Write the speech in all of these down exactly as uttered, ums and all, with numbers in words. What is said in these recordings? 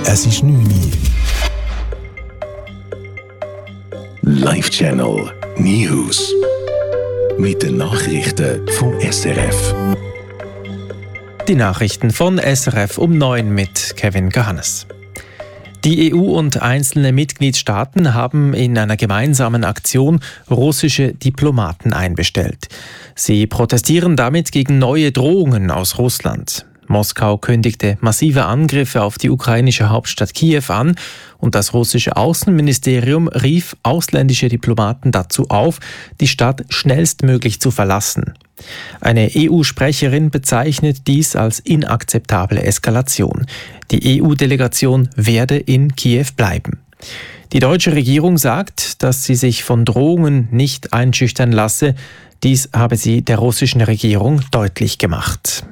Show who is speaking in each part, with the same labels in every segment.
Speaker 1: Es ist neun Uhr. Live-Channel News. Mit den Nachrichten vom S R F.
Speaker 2: Die Nachrichten von S R F um neun mit Kevin Gahannes. Die E U und einzelne Mitgliedstaaten haben in einer gemeinsamen Aktion russische Diplomaten einbestellt. Sie protestieren damit gegen neue Drohungen aus Russland. Moskau kündigte massive Angriffe auf die ukrainische Hauptstadt Kiew an und das russische Außenministerium rief ausländische Diplomaten dazu auf, die Stadt schnellstmöglich zu verlassen. Eine E U-Sprecherin bezeichnet dies als inakzeptable Eskalation. Die E U-Delegation werde in Kiew bleiben. Die deutsche Regierung sagt, dass sie sich von Drohungen nicht einschüchtern lasse. Dies habe sie der russischen Regierung deutlich gemacht.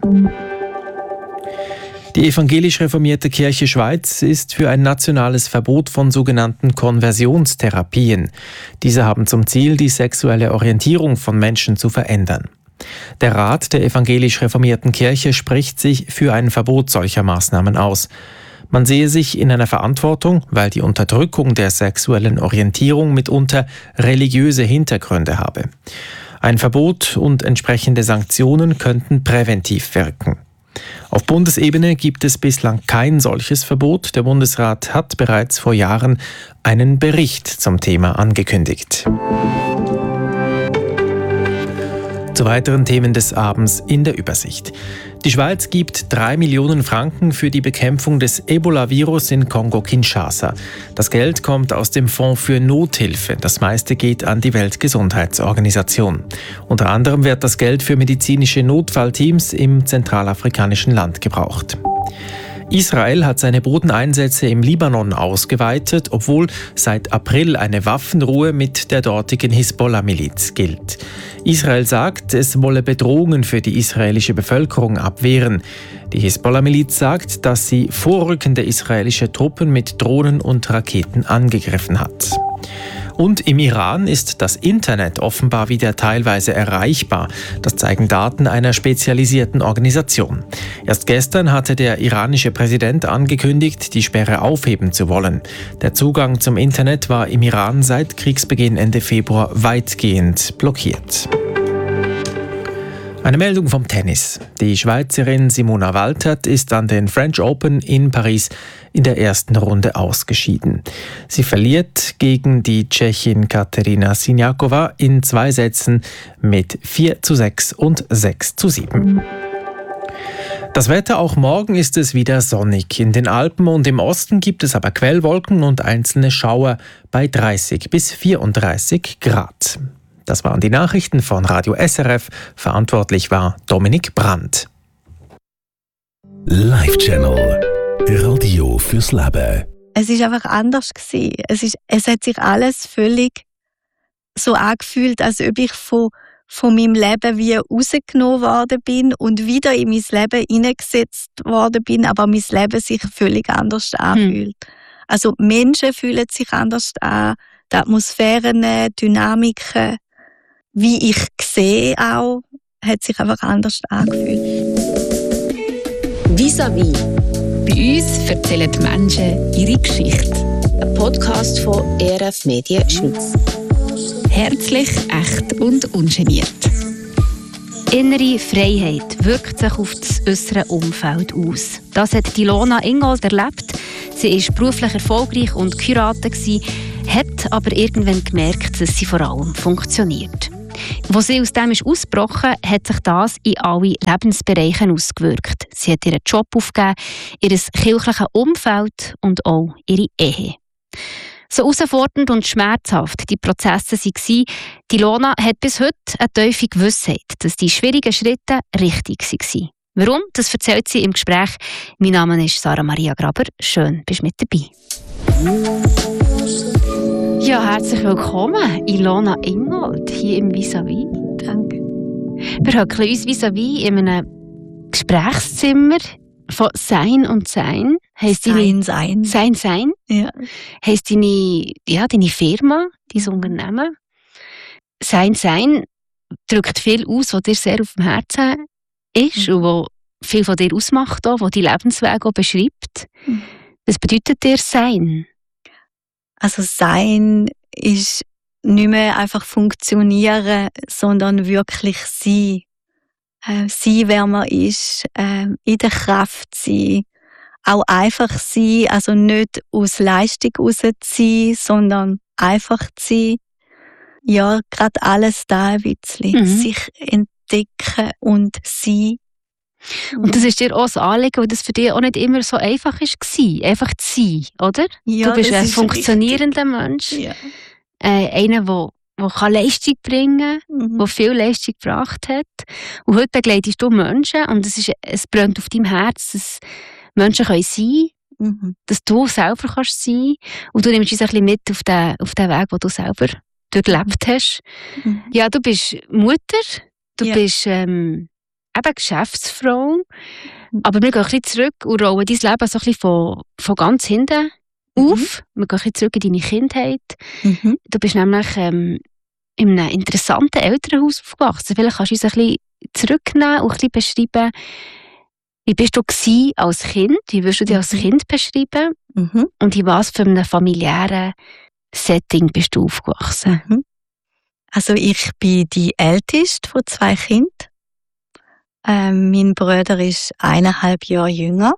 Speaker 2: Die evangelisch reformierte Kirche Schweiz ist für ein nationales Verbot von sogenannten Konversionstherapien. Diese haben zum Ziel, die sexuelle Orientierung von Menschen zu verändern. Der Rat der evangelisch reformierten Kirche spricht sich für ein Verbot solcher Maßnahmen aus. Man sehe sich in einer Verantwortung, weil die Unterdrückung der sexuellen Orientierung mitunter religiöse Hintergründe habe. Ein Verbot und entsprechende Sanktionen könnten präventiv wirken. Auf Bundesebene gibt es bislang kein solches Verbot. Der Bundesrat hat bereits vor Jahren einen Bericht zum Thema angekündigt. Zu weiteren Themen des Abends in der Übersicht. Die Schweiz gibt drei Millionen Franken für die Bekämpfung des Ebola-Virus in Kongo-Kinshasa. Das Geld kommt aus dem Fonds für Nothilfe. Das meiste geht an die Weltgesundheitsorganisation. Unter anderem wird das Geld für medizinische Notfallteams im zentralafrikanischen Land gebraucht. Israel hat seine Bodeneinsätze im Libanon ausgeweitet, obwohl seit April eine Waffenruhe mit der dortigen Hisbollah-Miliz gilt. Israel sagt, es wolle Bedrohungen für die israelische Bevölkerung abwehren. Die Hisbollah-Miliz sagt, dass sie vorrückende israelische Truppen mit Drohnen und Raketen angegriffen hat. Und im Iran ist das Internet offenbar wieder teilweise erreichbar. Das zeigen Daten einer spezialisierten Organisation. Erst gestern hatte der iranische Präsident angekündigt, die Sperre aufheben zu wollen. Der Zugang zum Internet war im Iran seit Kriegsbeginn Ende Februar weitgehend blockiert. Eine Meldung vom Tennis. Die Schweizerin Simona Waltert ist an den French Open in Paris in der ersten Runde ausgeschieden. Sie verliert gegen die Tschechin Katerina Siniakova in zwei Sätzen mit vier zu sechs und sechs zu sieben. Das Wetter, auch morgen ist es wieder sonnig. In den Alpen und im Osten gibt es aber Quellwolken und einzelne Schauer bei dreißig bis vierunddreißig Grad. Das waren die Nachrichten von Radio S R F. Verantwortlich war Dominik Brandt.
Speaker 1: Live-Channel. Radio fürs Leben.
Speaker 3: Es war einfach anders gewesen. Es, ist, es hat sich alles völlig so angefühlt, als ob ich von, von meinem Leben wie rausgenommen worden bin und wieder in mein Leben hineingesetzt worden bin, aber mein Leben sich völlig anders anfühlt. Hm. Also Menschen fühlen sich anders an, die Atmosphären, Dynamiken, wie ich sehe auch, hat sich einfach anders angefühlt.
Speaker 4: Vis-à-vis. Bei uns erzählen die Menschen ihre Geschichte. Ein Podcast von E R F Medien Schweiz. Herzlich, echt und ungeniert.
Speaker 5: Innere Freiheit wirkt sich auf das äußere Umfeld aus. Das hat Ilona Ingold erlebt. Sie war beruflich erfolgreich und geheiratet, hat aber irgendwann gemerkt, dass sie vor allem funktioniert. Als sie aus dem ist ausgebrochen, hat sich das in alle Lebensbereiche ausgewirkt. Sie hat ihren Job aufgegeben, ihr kirchliches Umfeld und auch ihre Ehe. So herausfordernd und schmerzhaft die Prozesse waren, die Ilona hat bis heute eine tiefe Gewissheit, dass die schwierigen Schritte richtig waren. Warum? Das erzählt sie im Gespräch. Mein Name ist Sarah Maria Graber. Schön, bist du mit dabei. Ja, herzlich willkommen, Ilona Ingold, hier im Vis-à-vis.
Speaker 3: Danke.
Speaker 5: Wir hocken uns vis-à-vis in einem Gesprächszimmer von Sein und Sein. Heisst
Speaker 3: Sein,
Speaker 5: deine,
Speaker 3: Sein.
Speaker 5: Sein, Sein.
Speaker 3: Ja.
Speaker 5: Heisst deine, ja, deine Firma, dein Unternehmen. Sein, Sein drückt viel aus, was dir sehr auf dem Herzen ist mhm. und was viel von dir ausmacht, auch, was deinen Lebensweg auch beschreibt. Mhm. Was bedeutet dir Sein?
Speaker 3: Also Sein ist nicht mehr einfach funktionieren, sondern wirklich sein. Äh, sein, wer man ist, äh, in der Kraft sein, auch einfach sein, also nicht aus Leistung raus sein, sondern einfach sein. Ja, gerade alles da ein bisschen.
Speaker 5: Mhm.
Speaker 3: Sich entdecken und sein.
Speaker 5: Und das ist dir auch das Anliegen, weil das für dich auch nicht immer so einfach war, einfach zu sein, oder?
Speaker 3: Ja,
Speaker 5: du bist
Speaker 3: das
Speaker 5: ein
Speaker 3: ist
Speaker 5: funktionierender Mensch,
Speaker 3: Ja.
Speaker 5: äh, einer, der der Leistung bringen kann,
Speaker 3: Mhm.
Speaker 5: der viel Leistung gebracht hat. Und heute begleitest du Menschen und es, ist, es brennt auf deinem Herz, dass Menschen können sein können,
Speaker 3: Mhm.
Speaker 5: dass du selber kannst sein und du nimmst uns ein bisschen mit auf den, auf den Weg, den du selber durchlebt hast.
Speaker 3: Mhm.
Speaker 5: Ja, du bist Mutter, du
Speaker 3: Ja.
Speaker 5: bist ähm, eben Geschäftsfrau, aber wir gehen ein bisschen zurück und rollen dein Leben so ein bisschen von, von ganz hinten
Speaker 3: Mhm.
Speaker 5: auf. Wir gehen ein bisschen zurück in deine Kindheit.
Speaker 3: Mhm.
Speaker 5: Du bist nämlich ähm, in einem interessanten Elternhaus aufgewachsen. Vielleicht kannst du uns ein bisschen zurücknehmen und ein bisschen beschreiben, wie bist du gewesen als Kind? Wie würdest du dich als
Speaker 3: Mhm.
Speaker 5: Kind beschreiben?
Speaker 3: Mhm.
Speaker 5: Und in was für einem familiären Setting bist du aufgewachsen?
Speaker 3: Mhm. Also ich bin die älteste von zwei Kindern. Ähm, mein Bruder ist eineinhalb Jahre jünger.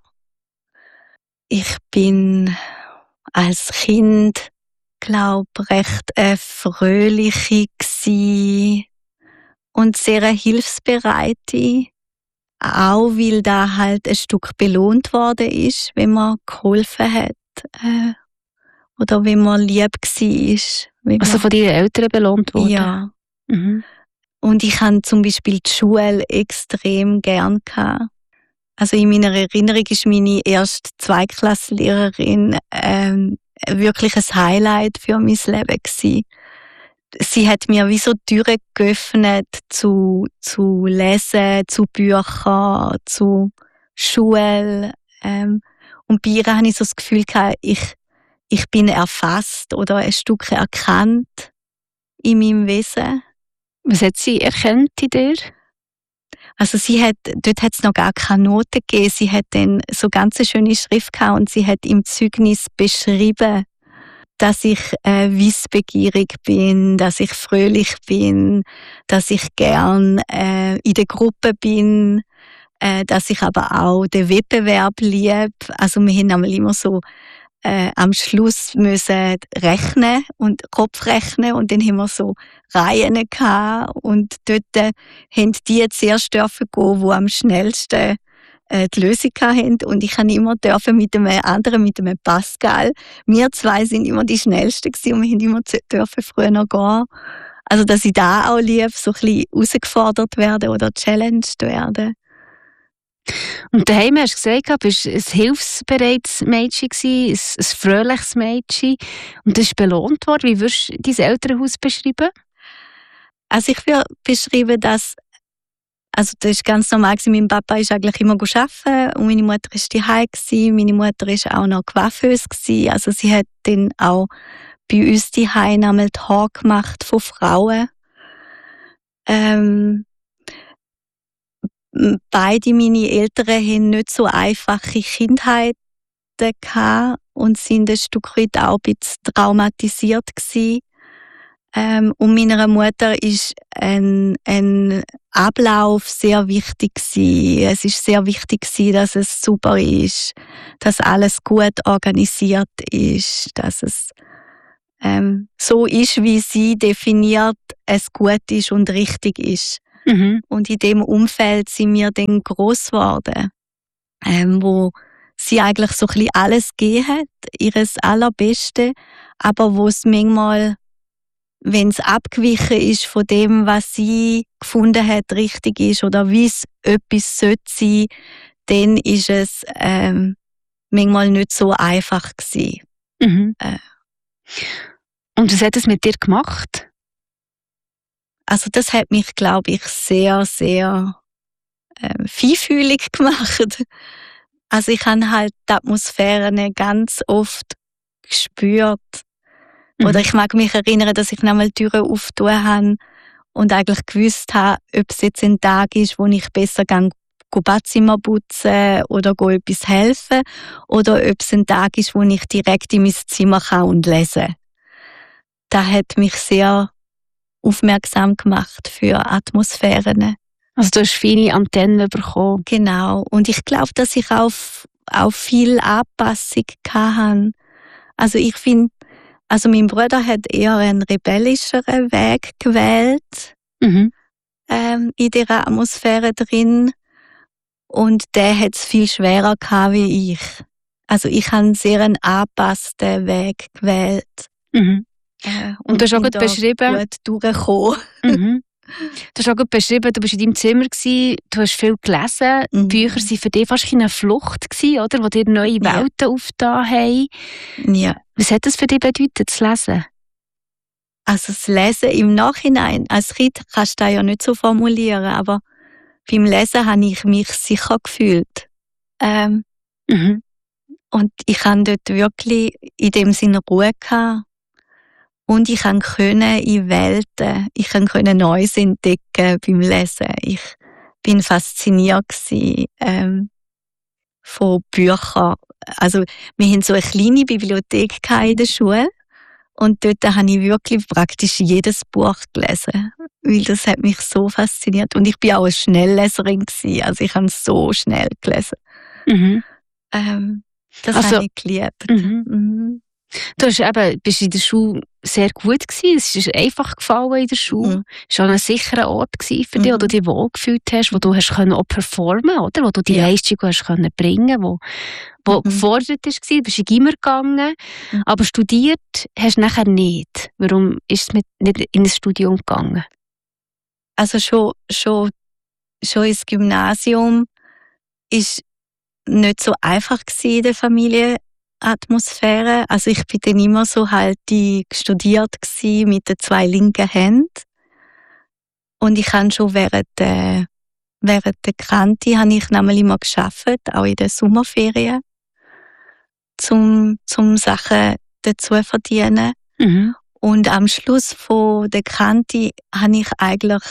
Speaker 3: Ich bin als Kind, glaube recht eine fröhliche gsi und sehr eine hilfsbereite. Auch weil da halt ein Stück belohnt worden ist, wenn man geholfen hat. Äh, oder wenn man lieb war. Wenn
Speaker 5: Also
Speaker 3: man,
Speaker 5: von deinen Eltern belohnt worden?
Speaker 3: ja.
Speaker 5: Mhm.
Speaker 3: Und ich habe zum Beispiel die Schule extrem gern gehabt. Also in meiner Erinnerung ist meine erste Zweiklasslehrerin ähm, wirklich ein Highlight für mein Leben gewesen. Sie hat mir wie so Türen geöffnet zu, zu Lesen, zu Büchern, zu Schule. Ähm, und bei ihr habe ich so das Gefühl gehabt, ich, ich bin erfasst oder ein Stück erkannt in meinem Wesen.
Speaker 5: Was hat sie erkannt in dir?
Speaker 3: Also sie hat, dort hat es noch gar keine Noten gegeben. Sie hat dann so ganz eine schöne Schrift gehabt und sie hat im Zeugnis beschrieben, dass ich äh, wissbegierig bin, dass ich fröhlich bin, dass ich gern äh, in der Gruppe bin, äh, dass ich aber auch den Wettbewerb liebe. Also wir haben einmal immer so äh, am Schluss müssen rechnen und Kopf rechnen und dann haben wir so Reihen gehabt und dort äh, haben die zuerst dürfen gehen, die am schnellsten äh, die Lösung hatten und ich habe immer dürfen mit einem anderen, mit einem Pascal. Wir zwei sind immer die Schnellsten gewesen und wir haben immer dürfen früher noch gehen. Also dass ich da auch liebe, so ein bisschen herausgefordert werden oder challenged werden.
Speaker 5: Und daheim hast du gesagt, du bist ein hilfsbereites Mädchen, ein, ein fröhliches Mädchen. Und das ist belohnt worden. Wie würdest du dein Elternhaus beschreiben?
Speaker 3: Also ich würde beschreiben, dass, also das ist ganz normal gewesen. Mein Papa ist eigentlich immer arbeiten und meine Mutter ist daheim gewesen. Meine Mutter ist auch noch Coiffeuse gewesen. Also sie hat dann auch bei uns daheim einmal die Haare gemacht von Frauen. Ähm, Beide meine Eltern haben nicht so einfache Kindheiten gehabt und sind ein Stück weit auch ein bisschen traumatisiert gewesen. Ähm, und meiner Mutter ist ein, ein Ablauf sehr wichtig gewesen. Es ist sehr wichtig gewesen, dass es super ist, dass alles gut organisiert ist, dass es ähm, so ist, wie sie definiert, es gut ist und richtig ist.
Speaker 5: Mhm.
Speaker 3: Und in dem Umfeld sind wir dann gross geworden, ähm, wo sie eigentlich so ein bisschen alles gegeben hat, ihres Allerbeste, aber wo es manchmal, wenn es abgewichen ist von dem, was sie gefunden hat, richtig ist oder wie es etwas sollte sein, dann ist es ähm, manchmal nicht so einfach gewesen.
Speaker 5: Mhm.
Speaker 3: Äh.
Speaker 5: Und was hat es mit dir gemacht?
Speaker 3: Also das hat mich, glaube ich, sehr, sehr äh, feinfühlig gemacht. Also ich habe halt die Atmosphäre ganz oft gespürt.
Speaker 5: Mhm.
Speaker 3: Oder ich mag mich erinnern, dass ich nochmal die Türen aufgetan habe und eigentlich gewusst habe, ob es jetzt ein Tag ist, wo ich besser Badzimmer putzen oder go etwas helfen oder ob es ein Tag ist, wo ich direkt in mein Zimmer kann und lese. Das hat mich sehr aufmerksam gemacht für Atmosphären.
Speaker 5: Also du hast feine Antennen bekommen.
Speaker 3: Genau. Und ich glaube, dass ich auf, auf viel Anpassung hatte. Also ich finde, also mein Bruder hat eher einen rebellischeren Weg gewählt,
Speaker 5: Mhm.
Speaker 3: ähm, in dieser Atmosphäre drin. Und der hat es viel schwerer gehabt wie ich. Also ich habe einen sehr einen angepassten Weg gewählt.
Speaker 5: Mhm.
Speaker 3: Äh,
Speaker 5: Und du hast auch
Speaker 3: bin
Speaker 5: gut
Speaker 3: da
Speaker 5: beschrieben-
Speaker 3: gut durchgekommen.
Speaker 5: Mhm. Du hast auch gut beschrieben, du bist in deinem Zimmer gewesen, du hast viel gelesen.
Speaker 3: Mhm.
Speaker 5: Bücher waren für dich fast eine Flucht gewesen, oder? Die dir neue
Speaker 3: Ja.
Speaker 5: Welten aufgetan haben.
Speaker 3: Ja.
Speaker 5: Was hat das für dich bedeutet, zu lesen?
Speaker 3: Also das Lesen im Nachhinein, als Kind kannst du das ja nicht so formulieren, aber beim Lesen habe ich mich sicher gefühlt. Ähm,
Speaker 5: Mhm.
Speaker 3: und ich habe dort wirklich in dem Sinne Ruhe gehabt. Und ich konnte in Welten, ich konnte Neues entdecken beim Lesen. Ich bin fasziniert gewesen, ähm, von Büchern. Also wir hatten so eine kleine Bibliothek in der Schule. Und dort habe ich wirklich praktisch jedes Buch gelesen, weil das hat mich so fasziniert. Und ich bin auch eine Schnellleserin gewesen, also ich habe so schnell gelesen.
Speaker 5: Mhm.
Speaker 3: Ähm, das
Speaker 5: Also-
Speaker 3: habe ich geliebt.
Speaker 5: Mhm.
Speaker 3: Mhm.
Speaker 5: Du hast eben, bist in der Schule sehr gut gewesen. Es ist dir einfach gefallen in der Schule.
Speaker 3: Mhm.
Speaker 5: Es war auch ein sicherer Ort gewesen für dich,
Speaker 3: Mhm.
Speaker 5: wo du dich wohlgefühlt hast, wo du hast können auch performen, oder? Wo du die
Speaker 3: Ja.
Speaker 5: Leistung hast können bringen, wo, wo
Speaker 3: Mhm.
Speaker 5: gefordert ist. Du bist in Gimmer gegangen,
Speaker 3: Mhm.
Speaker 5: aber studiert hast du nachher nicht. Warum ist es mit, nicht in ein Studium gegangen?
Speaker 3: Also schon, schon, schon ins Gymnasium ist nicht so einfach gewesen in der Familienatmosphäre. Also ich bin dann immer so halt die studiert gewesen mit den zwei linken Händen. Und ich habe schon während der, während der Kante habe ich nämlich immer gearbeitet, auch in den Sommerferien, zum, zum Sachen dazu verdienen.
Speaker 5: Mhm.
Speaker 3: Und am Schluss von der Kante habe ich eigentlich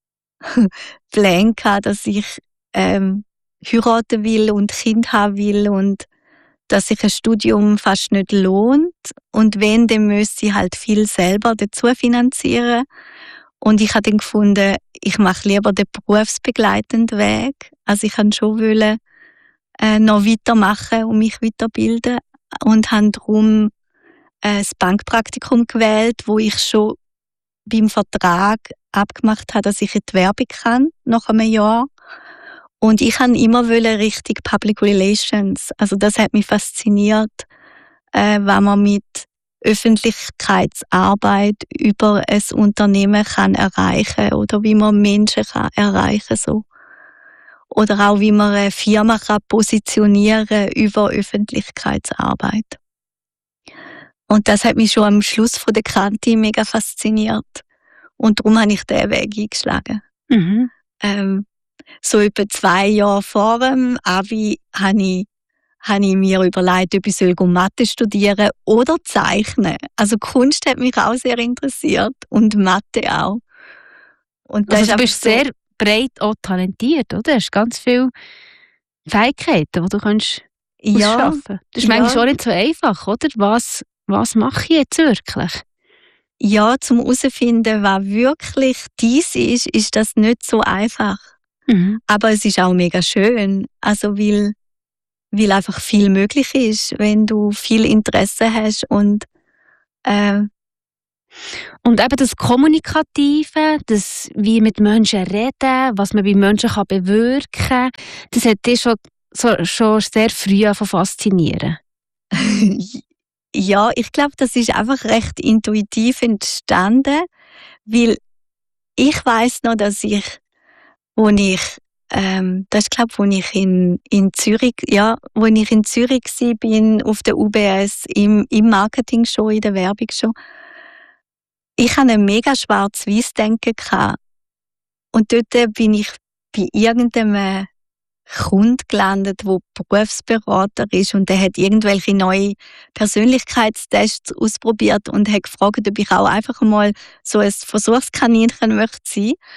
Speaker 3: Pläne gehabt, dass ich ähm, heiraten will und Kind haben will und dass sich ein Studium fast nicht lohnt. Und wenn, dann müsste ich halt viel selber dazu finanzieren. Und ich habe dann gefunden, ich mache lieber den berufsbegleitenden Weg. Also ich wollte schon wollen, äh, noch weitermachen und mich weiterbilden. Und habe darum äh, das Bankpraktikum gewählt, wo ich schon beim Vertrag abgemacht habe, dass ich in die Werbung kann, nach einem Jahr. Und ich wollte immer richtig Public Relations. Also das hat mich fasziniert, äh, wenn man mit Öffentlichkeitsarbeit über ein Unternehmen kann erreichen oder wie man Menschen kann erreichen so. Oder auch wie man eine Firma kann positionieren über Öffentlichkeitsarbeit. Und das hat mich schon am Schluss von der Kante mega fasziniert. Und darum habe ich diesen Weg eingeschlagen.
Speaker 5: Mhm.
Speaker 3: Ähm, so etwa zwei Jahre vor dem Abi habe ich, habe ich mir überlegt, ob ich soll Mathe studieren oder zeichnen. Also Kunst hat mich auch sehr interessiert und Mathe auch. Und das
Speaker 5: Also
Speaker 3: ist
Speaker 5: du
Speaker 3: einfach
Speaker 5: bist
Speaker 3: so-
Speaker 5: sehr breit auch talentiert, oder? Du hast ganz viele Fähigkeiten, die du kannst
Speaker 3: ja,
Speaker 5: ausschaffen. Das ist
Speaker 3: ja.
Speaker 5: manchmal auch nicht so einfach, oder? Was, was mache ich jetzt wirklich?
Speaker 3: ja, zum herauszufinden, was wirklich dies ist, ist das nicht so einfach.
Speaker 5: Mhm.
Speaker 3: Aber es ist auch mega schön. Also, weil, weil einfach viel möglich ist, wenn du viel Interesse hast und, äh,
Speaker 5: Und eben das Kommunikative, das wie mit Menschen reden, was man bei Menschen kann bewirken kann, das hat dich schon, so, schon sehr früh angefangen zu faszinieren.
Speaker 3: ja, ich glaube, das ist einfach recht intuitiv entstanden, weil ich weiß noch, dass ich, wo ich, ähm, das ist glaube wo ich in in Zürich, ja, wo ich in Zürich gsi bin auf der U B S im im Marketing schon, in der Werbung schon. Ich hatte ein mega schwarz-weiß Denken gehabt. Und dort bin ich bei irgendeinem Kunden gelandet, der Berufsberater ist und der hat irgendwelche neue Persönlichkeitstests ausprobiert und hat gefragt, ob ich auch einfach mal so ein Versuchskaninchen möchte sein.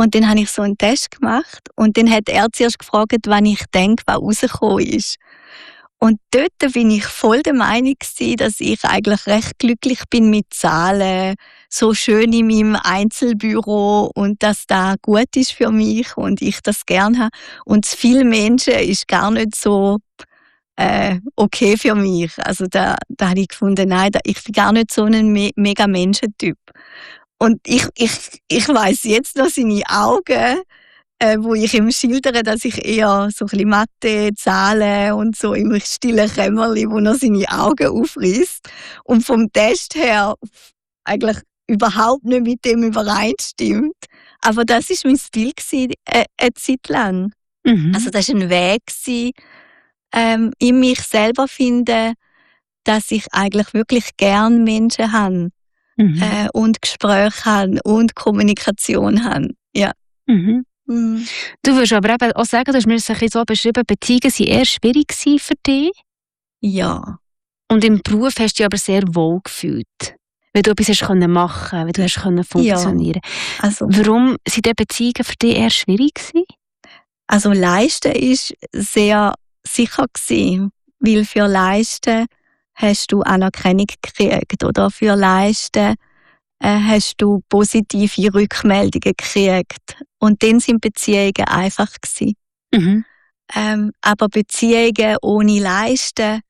Speaker 3: Und dann habe ich so einen Test gemacht und dann hat er zuerst gefragt, wann ich denke, was rausgekommen ist. Und dort bin ich voll der Meinung gewesen, dass ich eigentlich recht glücklich bin mit Zahlen, so schön in meinem Einzelbüro und dass das gut ist für mich und ich das gerne habe. Und zu viele Menschen ist gar nicht so äh, okay für mich. Also da, da habe ich gefunden, nein, da, ich bin gar nicht so ein me- mega Menschentyp. Und ich, ich, ich weiss jetzt noch seine Augen, äh, wo ich ihm schildere, dass ich eher so ein bisschen Mathe, Zahlen und so im stillen Kämmerli, wo er seine Augen aufreißt. Und vom Test her eigentlich überhaupt nicht mit dem übereinstimmt. Aber das war mein Ziel gewesen, äh, eine Zeit lang.
Speaker 5: Mhm.
Speaker 3: Also das war ein Weg gewesen, ähm, in mich selber finden, dass ich eigentlich wirklich gern Menschen habe.
Speaker 5: Mhm.
Speaker 3: Äh, und Gespräche haben und Kommunikation haben. Ja.
Speaker 5: Mhm.
Speaker 3: Mhm.
Speaker 5: Du würdest aber eben auch sagen, du hast mir das ein bisschen so beschrieben, Beziehungen waren eher schwierig für dich.
Speaker 3: Ja.
Speaker 5: Und im Beruf hast du dich aber sehr wohl gefühlt. Weil du etwas hast können machen, weil du hast können funktionieren.
Speaker 3: Ja. Also,
Speaker 5: Warum waren diese Beziehungen für dich eher schwierig gewesen?
Speaker 3: also Leisten war sehr sicher gewesen, weil für Leisten hast du Anerkennung gekriegt oder für Leisten äh, hast du positive Rückmeldungen gekriegt. Und dann sind Beziehungen einfach gewesen.
Speaker 5: Mhm.
Speaker 3: Ähm, aber Beziehungen ohne Leisten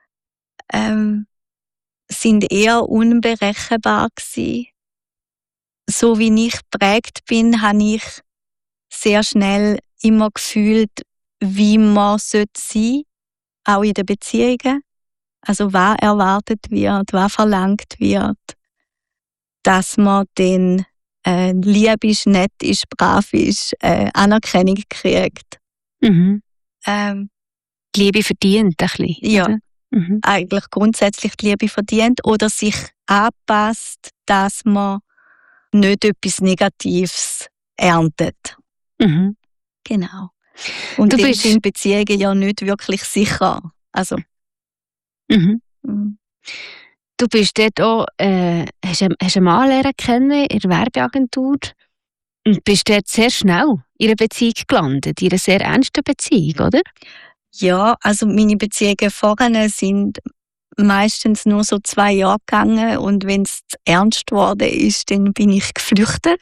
Speaker 3: ähm, sind eher unberechenbar gewesen. So wie ich geprägt bin, habe ich sehr schnell immer gefühlt, wie man sein sollte, auch in den Beziehungen. Also was erwartet wird, was verlangt wird, dass man dann äh, lieb ist, nett ist, brav ist, äh, Anerkennung kriegt.
Speaker 5: Mhm.
Speaker 3: Ähm,
Speaker 5: Die Liebe verdient ein bisschen.
Speaker 3: Ja.
Speaker 5: Oder? Mhm.
Speaker 3: Eigentlich grundsätzlich die Liebe verdient oder sich anpasst, dass man nicht etwas Negatives erntet.
Speaker 5: Mhm.
Speaker 3: Genau. Und
Speaker 5: Du
Speaker 3: dann
Speaker 5: bist-
Speaker 3: sind Beziehungen ja nicht wirklich sicher. Also,
Speaker 5: Mhm.
Speaker 3: mm.
Speaker 5: Du bist dort auch, äh, hast, einen- hast einen Mann lernen kennen in der Werbeagentur und bist dort sehr schnell in einer Beziehung gelandet, in einer sehr ernsten Beziehung, oder?
Speaker 3: Ja, also meine Beziehungen vorher sind meistens nur so zwei Jahre gegangen und wenn es zu ernst geworden ist, dann bin ich geflüchtet,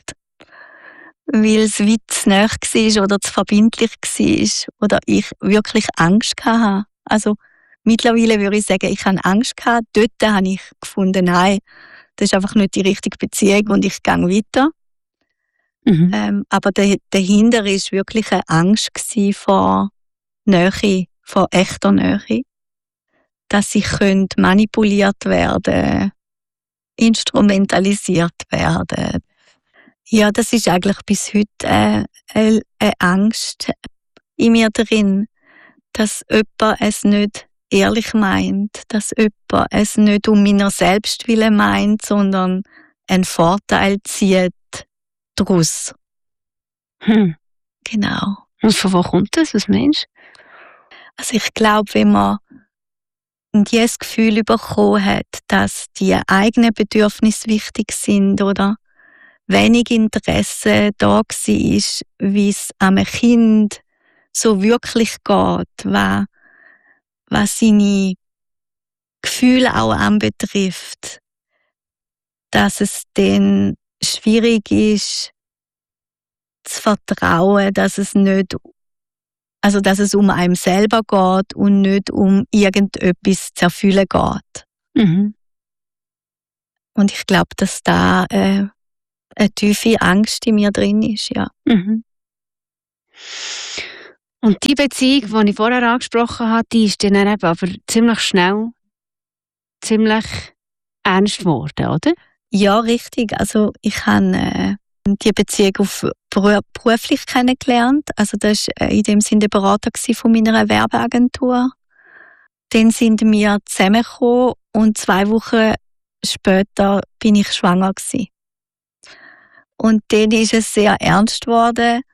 Speaker 3: weil es weit zu nahe war oder zu verbindlich war oder ich wirklich Angst hatte. Also mittlerweile würde ich sagen, ich hatte Angst gehabt. Dort habe ich gefunden, nein, das ist einfach nicht die richtige Beziehung und ich gehe weiter.
Speaker 5: Mhm.
Speaker 3: Ähm, aber da- dahinter war wirklich eine Angst gewesen vor Nähe, vor echter Nähe. Dass ich könnte manipuliert werden, instrumentalisiert werden. Ja, das ist eigentlich bis heute äh, eine, eine Angst in mir drin, dass jemand es nicht ehrlich meint, dass jemand es nicht um meiner selbst willen meint, sondern einen Vorteil zieht daraus.
Speaker 5: Hm.
Speaker 3: Genau.
Speaker 5: Und von wo kommt das? Was meinst
Speaker 3: Also ich glaube, wenn man dieses Gefühl bekommen hat, dass die eigenen Bedürfnisse wichtig sind oder wenig Interesse da war, wie es einem Kind so wirklich geht, was, was seine Gefühle auch anbetrifft, dass es dann schwierig ist, zu vertrauen, dass es nicht Also, dass es um einem selber geht und nicht um irgendetwas zu erfüllen geht.
Speaker 5: du? Mhm.
Speaker 3: Und ich glaube, dass da äh, eine tiefe Angst in mir drin ist, ja.
Speaker 5: Mhm. Und die Beziehung, die ich vorher angesprochen habe, die ist dann eben aber ziemlich schnell ziemlich ernst geworden, oder?
Speaker 3: Ja, richtig. Also ich habe äh, die Beziehung auf beru- beruflich kennengelernt. Also das war äh, in dem Sinne der Berater gsi von meiner Werbeagentur. Dann sind wir zusammengekommen und zwei Wochen später bin ich schwanger gsi. Und dann ist es sehr ernst geworden.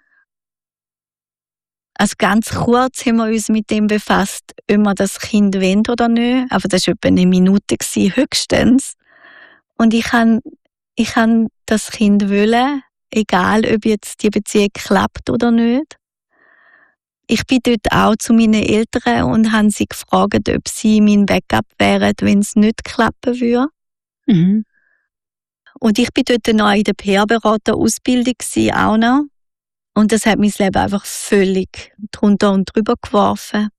Speaker 3: Also ganz kurz haben wir uns mit dem befasst, ob wir das Kind wollen oder nicht. Aber das war etwa eine Minute gewesen, höchstens. Und ich han, ich han das Kind wollen. egal ob jetzt die Beziehung klappt oder nicht. Ich bin dort auch zu meinen Eltern und habe sie gefragt, ob sie mein Backup wären, wenn es nicht klappen würde.
Speaker 5: Mhm.
Speaker 3: Und ich bin dort noch in der P R-Berater-Ausbildung auch noch. Und das hat mein Leben einfach völlig drunter und drüber geworfen.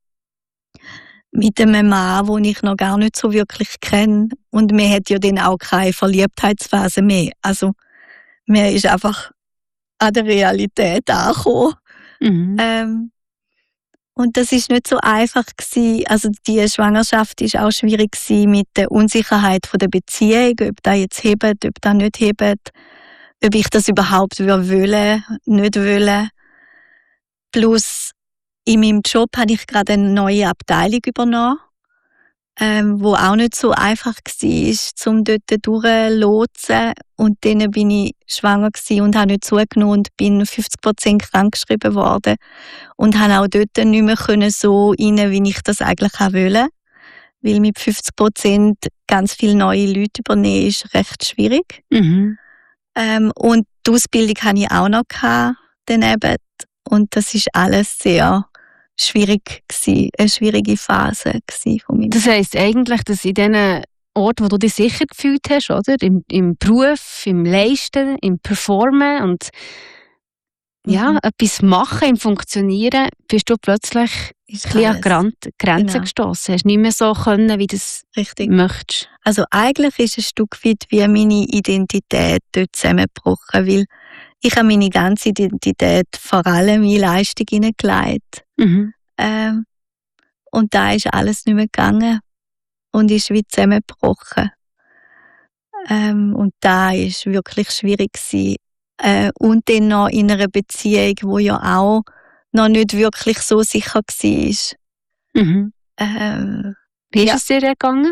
Speaker 3: Mit einem Mann, den ich noch gar nicht so wirklich kenne. Und man hat ja dann auch keine Verliebtheitsphase mehr. Also, man ist einfach an der Realität angekommen.
Speaker 5: Mhm.
Speaker 3: Ähm, und das ist nicht so einfach gewesen. Also, die Schwangerschaft ist auch schwierig gewesen mit der Unsicherheit von der Beziehung, ob das jetzt hebt, ob das nicht hebt, ob ich das überhaupt wollen, nicht wollen. Plus, in meinem Job habe ich gerade eine neue Abteilung übernommen, ähm, wo auch nicht so einfach war, um dort durchzulotsen. Und dann bin ich schwanger gewesen und habe nicht zugenommen und bin fünfzig Prozent krankgeschrieben worden. Und habe auch dort nicht mehr können so rein, wie ich das eigentlich auch wollte. Weil mit fünfzig Prozent ganz viele neue Leute übernehmen, ist recht schwierig.
Speaker 5: Mhm.
Speaker 3: Ähm, und die Ausbildung hatte ich auch noch gehabt, daneben. Und das ist alles sehr schwierig gewesen, eine schwierige Phase gewesen von mir.
Speaker 5: Das heisst eigentlich, dass in diesen Orten, wo du dich sicher gefühlt hast, oder? Im, im Beruf, im Leisten, im Performen und ja,
Speaker 3: Mhm.
Speaker 5: etwas machen, im Funktionieren, bist du plötzlich
Speaker 3: Ist
Speaker 5: ein bisschen an
Speaker 3: alles.
Speaker 5: Gran- Grenzen
Speaker 3: Genau.
Speaker 5: gestossen. Hast nicht mehr so können, wie du es
Speaker 3: Richtig.
Speaker 5: möchtest.
Speaker 3: Also eigentlich ist ein Stück weit wie meine Identität dort zusammengebrochen, weil ich habe meine ganze Identität vor allem in Leistung hineingelegt.
Speaker 5: Mhm.
Speaker 3: Ähm, und da ist alles nicht mehr gegangen und ist wie zusammengebrochen. Ähm, und da ist wirklich schwierig gewesen. Äh, und dann noch in einer Beziehung, wo ja auch noch nicht wirklich so sicher war.
Speaker 5: Mhm.
Speaker 3: Ähm,
Speaker 5: Wie ist
Speaker 3: Ja.
Speaker 5: es dir gegangen?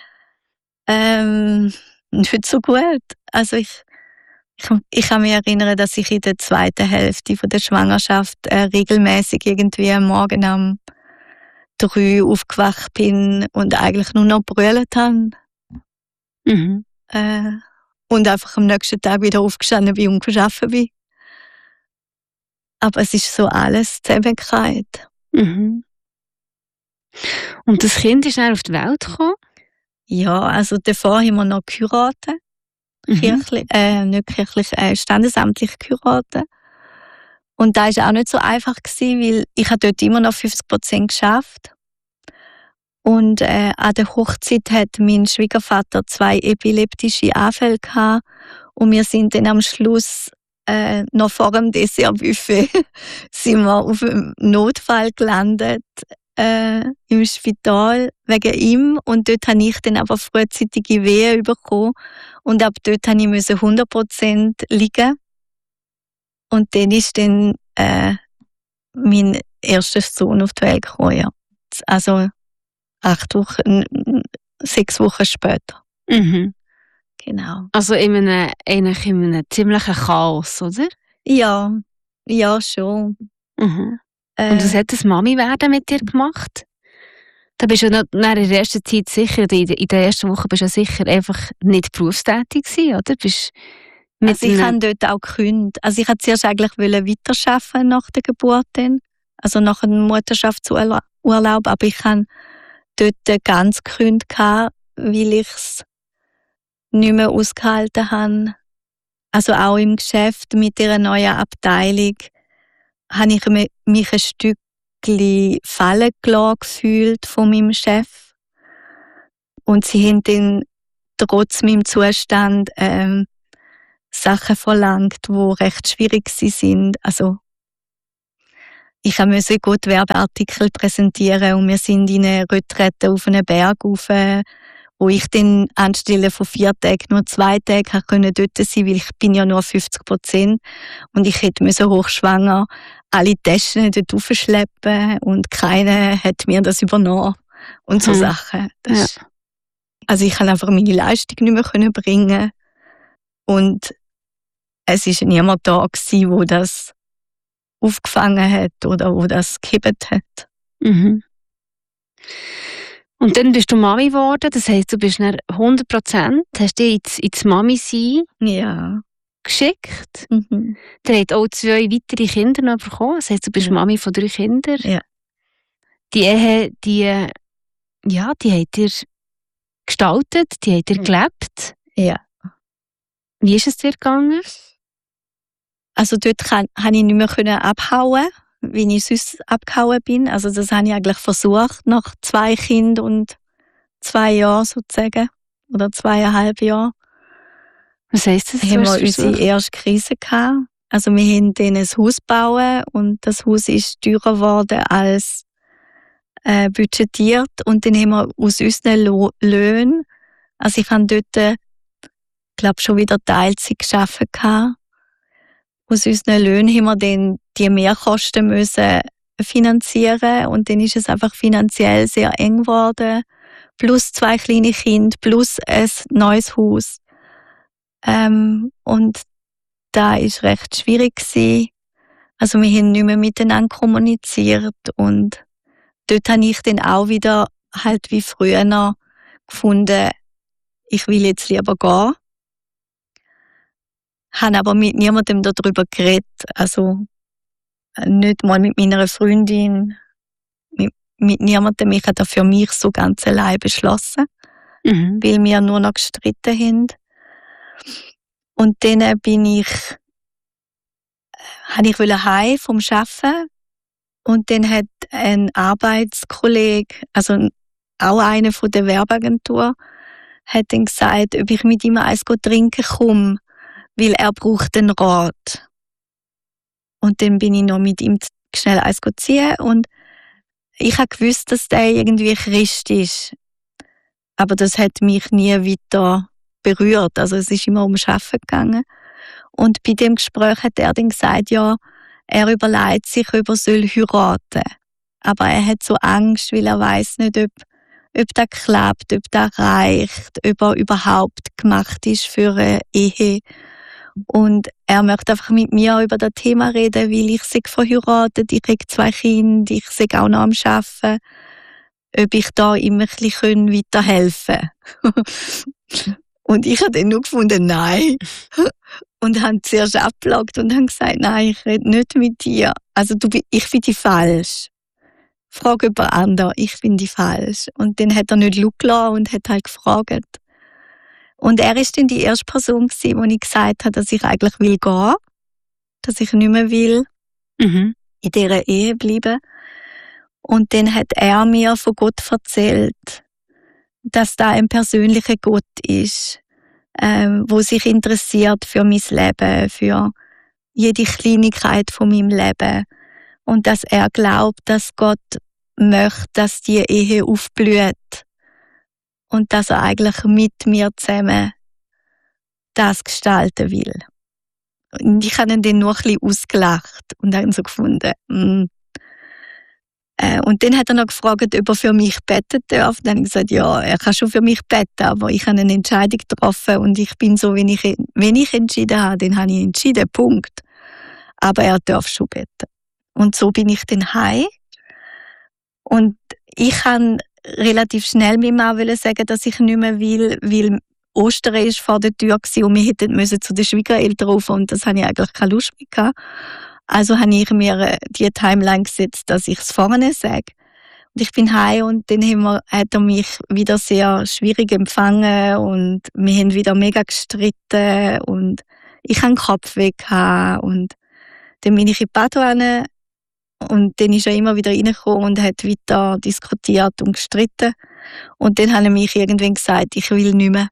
Speaker 3: ähm, nicht so gut. Also ich, ich, ich kann mich erinnern, dass ich in der zweiten Hälfte von der Schwangerschaft äh, regelmäßig irgendwie am Morgen um drei aufgewacht bin und eigentlich nur noch brüllt habe.
Speaker 5: Mhm.
Speaker 3: Äh, und einfach am nächsten Tag wieder aufgestanden bin und gearbeitet bin. Aber es ist so alles zusammengefallen.
Speaker 5: Mhm. Und das Kind ist dann auf die Welt gekommen?
Speaker 3: Ja, also davor haben wir noch geheiratet.
Speaker 5: Mhm.
Speaker 3: Kirchlich, äh, nicht kirchlich, äh, standesamtlich geheiratet. Und da war auch nicht so einfach gewesen, weil ich habe dort immer noch fünfzig Prozent geschafft. Und äh, an der Hochzeit hat mein Schwiegervater zwei epileptische Anfälle gehabt. Und wir sind dann am Schluss äh, noch vor dem Dessertbuffet sind wir auf einem Notfall gelandet äh, im Spital wegen ihm. Und dort habe ich dann aber frühzeitige Wehen bekommen. Und ab dort musste ich hundert Prozent liegen. Und dann ist dann äh, mein erster Sohn auf die Welt gekommen. Ja. Also acht Wochen, sechs Wochen später.
Speaker 5: Mhm.
Speaker 3: Genau.
Speaker 5: Also in einem, eigentlich in einem ziemlichen Chaos, oder?
Speaker 3: Ja, ja schon.
Speaker 5: Mhm.
Speaker 3: Äh,
Speaker 5: Und was hat das Mami-Werden mit dir gemacht? Da bist du ja noch in der ersten Zeit sicher, in der in der ersten Woche bist du ja sicher einfach nicht berufstätig gewesen, oder? Bist mit
Speaker 3: also ich
Speaker 5: einem-
Speaker 3: habe dort auch gekündigt. Also ich wollte zuerst eigentlich weiterarbeiten nach der Geburt, dann. Also nach einem Mutterschaftsurlaub, aber ich habe dort ganz gekündigt, weil ich es nicht mehr ausgehalten habe. Also auch im Geschäft mit dieser neuen Abteilung habe ich mi- mich ein Stückchen fallen gelassen gefühlt von meinem Chef. Und sie haben dann trotz meinem Zustand ähm, Sachen verlangt, die recht schwierig sind. Also ich musste gut Werbeartikel präsentieren und wir sind in eine Retrette auf einen Berg rauf, wo ich dann anstelle von vier Tagen nur zwei Tage dort sein konnte, weil ich bin ja nur fünfzig Prozent und ich hätte müssen hochschwanger alle Taschen dort aufschleppen und keiner hat mir das übernommen und so
Speaker 5: Hm.
Speaker 3: Sachen. Das ist, also ich konnte einfach meine Leistung nicht mehr können bringen und es war niemand da gewesen, wo das aufgefangen hat oder wo das gehebt hat.
Speaker 5: Mhm. Und dann bist du Mami geworden, das heisst, du bist dann hundert Prozent, hast dich ins, ins Mami-Sein
Speaker 3: Ja.
Speaker 5: geschickt.
Speaker 3: Mhm.
Speaker 5: Ihr habt auch zwei weitere Kinder noch bekommen. Das heisst, du bist
Speaker 3: Ja.
Speaker 5: Mami von drei Kindern.
Speaker 3: Ja.
Speaker 5: Die Ehe, die, ja, die habt ihr gestaltet, die habt ihr
Speaker 3: Mhm.
Speaker 5: gelebt.
Speaker 3: Ja.
Speaker 5: Wie ist es dir gegangen?
Speaker 3: Also dort kann, habe ich nicht mehr können abhauen, wie ich sonst abgehauen bin. Also das habe ich eigentlich versucht, nach zwei Kindern und zwei Jahren sozusagen. Oder zweieinhalb Jahren.
Speaker 5: Was heisst das?
Speaker 3: Haben
Speaker 5: Du
Speaker 3: wir
Speaker 5: hast
Speaker 3: unsere
Speaker 5: versucht?
Speaker 3: erste Krise gehabt. Also wir haben dann ein Haus gebaut und das Haus ist teurer geworden als äh, budgetiert. Und dann haben wir aus unseren Lo- Löhnen, also ich habe dort, äh, glaube schon wieder Teilzeit gearbeitet gehabt. Aus unseren Löhnen haben wir dann die Mehrkosten müssen finanzieren und dann ist es einfach finanziell sehr eng geworden. Plus zwei kleine Kinder, plus ein neues Haus. Ähm, und da ist recht schwierig gewesen. Also wir haben nicht mehr miteinander kommuniziert und dort habe ich dann auch wieder halt wie früher noch gefunden, ich will jetzt lieber gehen. Habe aber mit niemandem darüber geredet, also nicht mal mit meiner Freundin, mit, mit niemandem. Ich habe das für mich so ganz allein beschlossen,
Speaker 5: Mhm.
Speaker 3: weil wir nur noch gestritten haben. Und dann bin ich, habe ich heim vom Arbeiten und dann hat ein Arbeitskollege, also auch einer von der Werbeagentur, hat dann gesagt, ob ich mit ihm eins trinken komme, weil er braucht einen Rat. Und dann bin ich noch mit ihm schnell eins ziehen und ich habe gewusst, dass der irgendwie Christ ist. Aber das hat mich nie weiter berührt. Also es ist immer ums Arbeiten gegangen. Und bei dem Gespräch hat er dann gesagt, ja, er überlegt sich, ob er soll heiraten. Aber er hat so Angst, weil er weiß nicht, ob, ob das klappt, ob das reicht, ob er überhaupt gemacht ist für eine Ehe. Und er möchte einfach mit mir über das Thema reden, weil ich sei verheiratet, ich habe zwei Kinder, ich sei auch noch am Arbeiten, ob ich da ihm ein bisschen weiterhelfen kann. Und ich habe dann nur gefunden, nein. Und habe zuerst abgelagt und habe gesagt, nein, ich rede nicht mit dir. Also du, ich finde dich falsch. Frag jemand anderen, ich finde dich falsch. Und dann hat er nicht schauen lassen und hat halt gefragt. Und er ist dann die erste Person gewesen, wo ich gesagt habe, dass ich eigentlich will gehen, dass ich nicht mehr will
Speaker 5: Mhm.
Speaker 3: in dieser Ehe bleiben. Und dann hat er mir von Gott erzählt, dass da ein persönlicher Gott ist, ähm, wo sich interessiert für mein Leben, für jede Kleinigkeit von meinem Leben. Und dass er glaubt, dass Gott möchte, dass die Ehe aufblüht. Und dass er eigentlich mit mir zusammen das gestalten will. Und ich habe ihn dann nur ein bisschen ausgelacht und habe so gefunden, mm. äh, und dann hat er noch gefragt, ob er für mich beten darf. Dann habe ich gesagt, ja, er kann schon für mich beten, aber ich habe eine Entscheidung getroffen und ich bin so, wenn ich, wenn ich entschieden habe, dann habe ich entschieden, Punkt. Aber er darf schon beten. Und so bin ich dann heim. Und ich kann relativ schnell meinem Mann sagen, dass ich nicht mehr will, weil Ostern war vor der Tür und wir hätten müssen zu den Schwiegereltern rauf und das habe ich eigentlich keine Lust mehr gehabt. Also habe ich mir die Timeline gesetzt, dass ich es vorne sage. Und ich bin heim und dann haben wir, hat er mich wieder sehr schwierig empfangen und wir haben wieder mega gestritten und ich hatte Kopfweh gehabt und dann bin ich in die Badewanne und dann ist er immer wieder reingekommen und hat weiter diskutiert und gestritten. Und dann hat er mich irgendwann gesagt, ich will nicht mehr.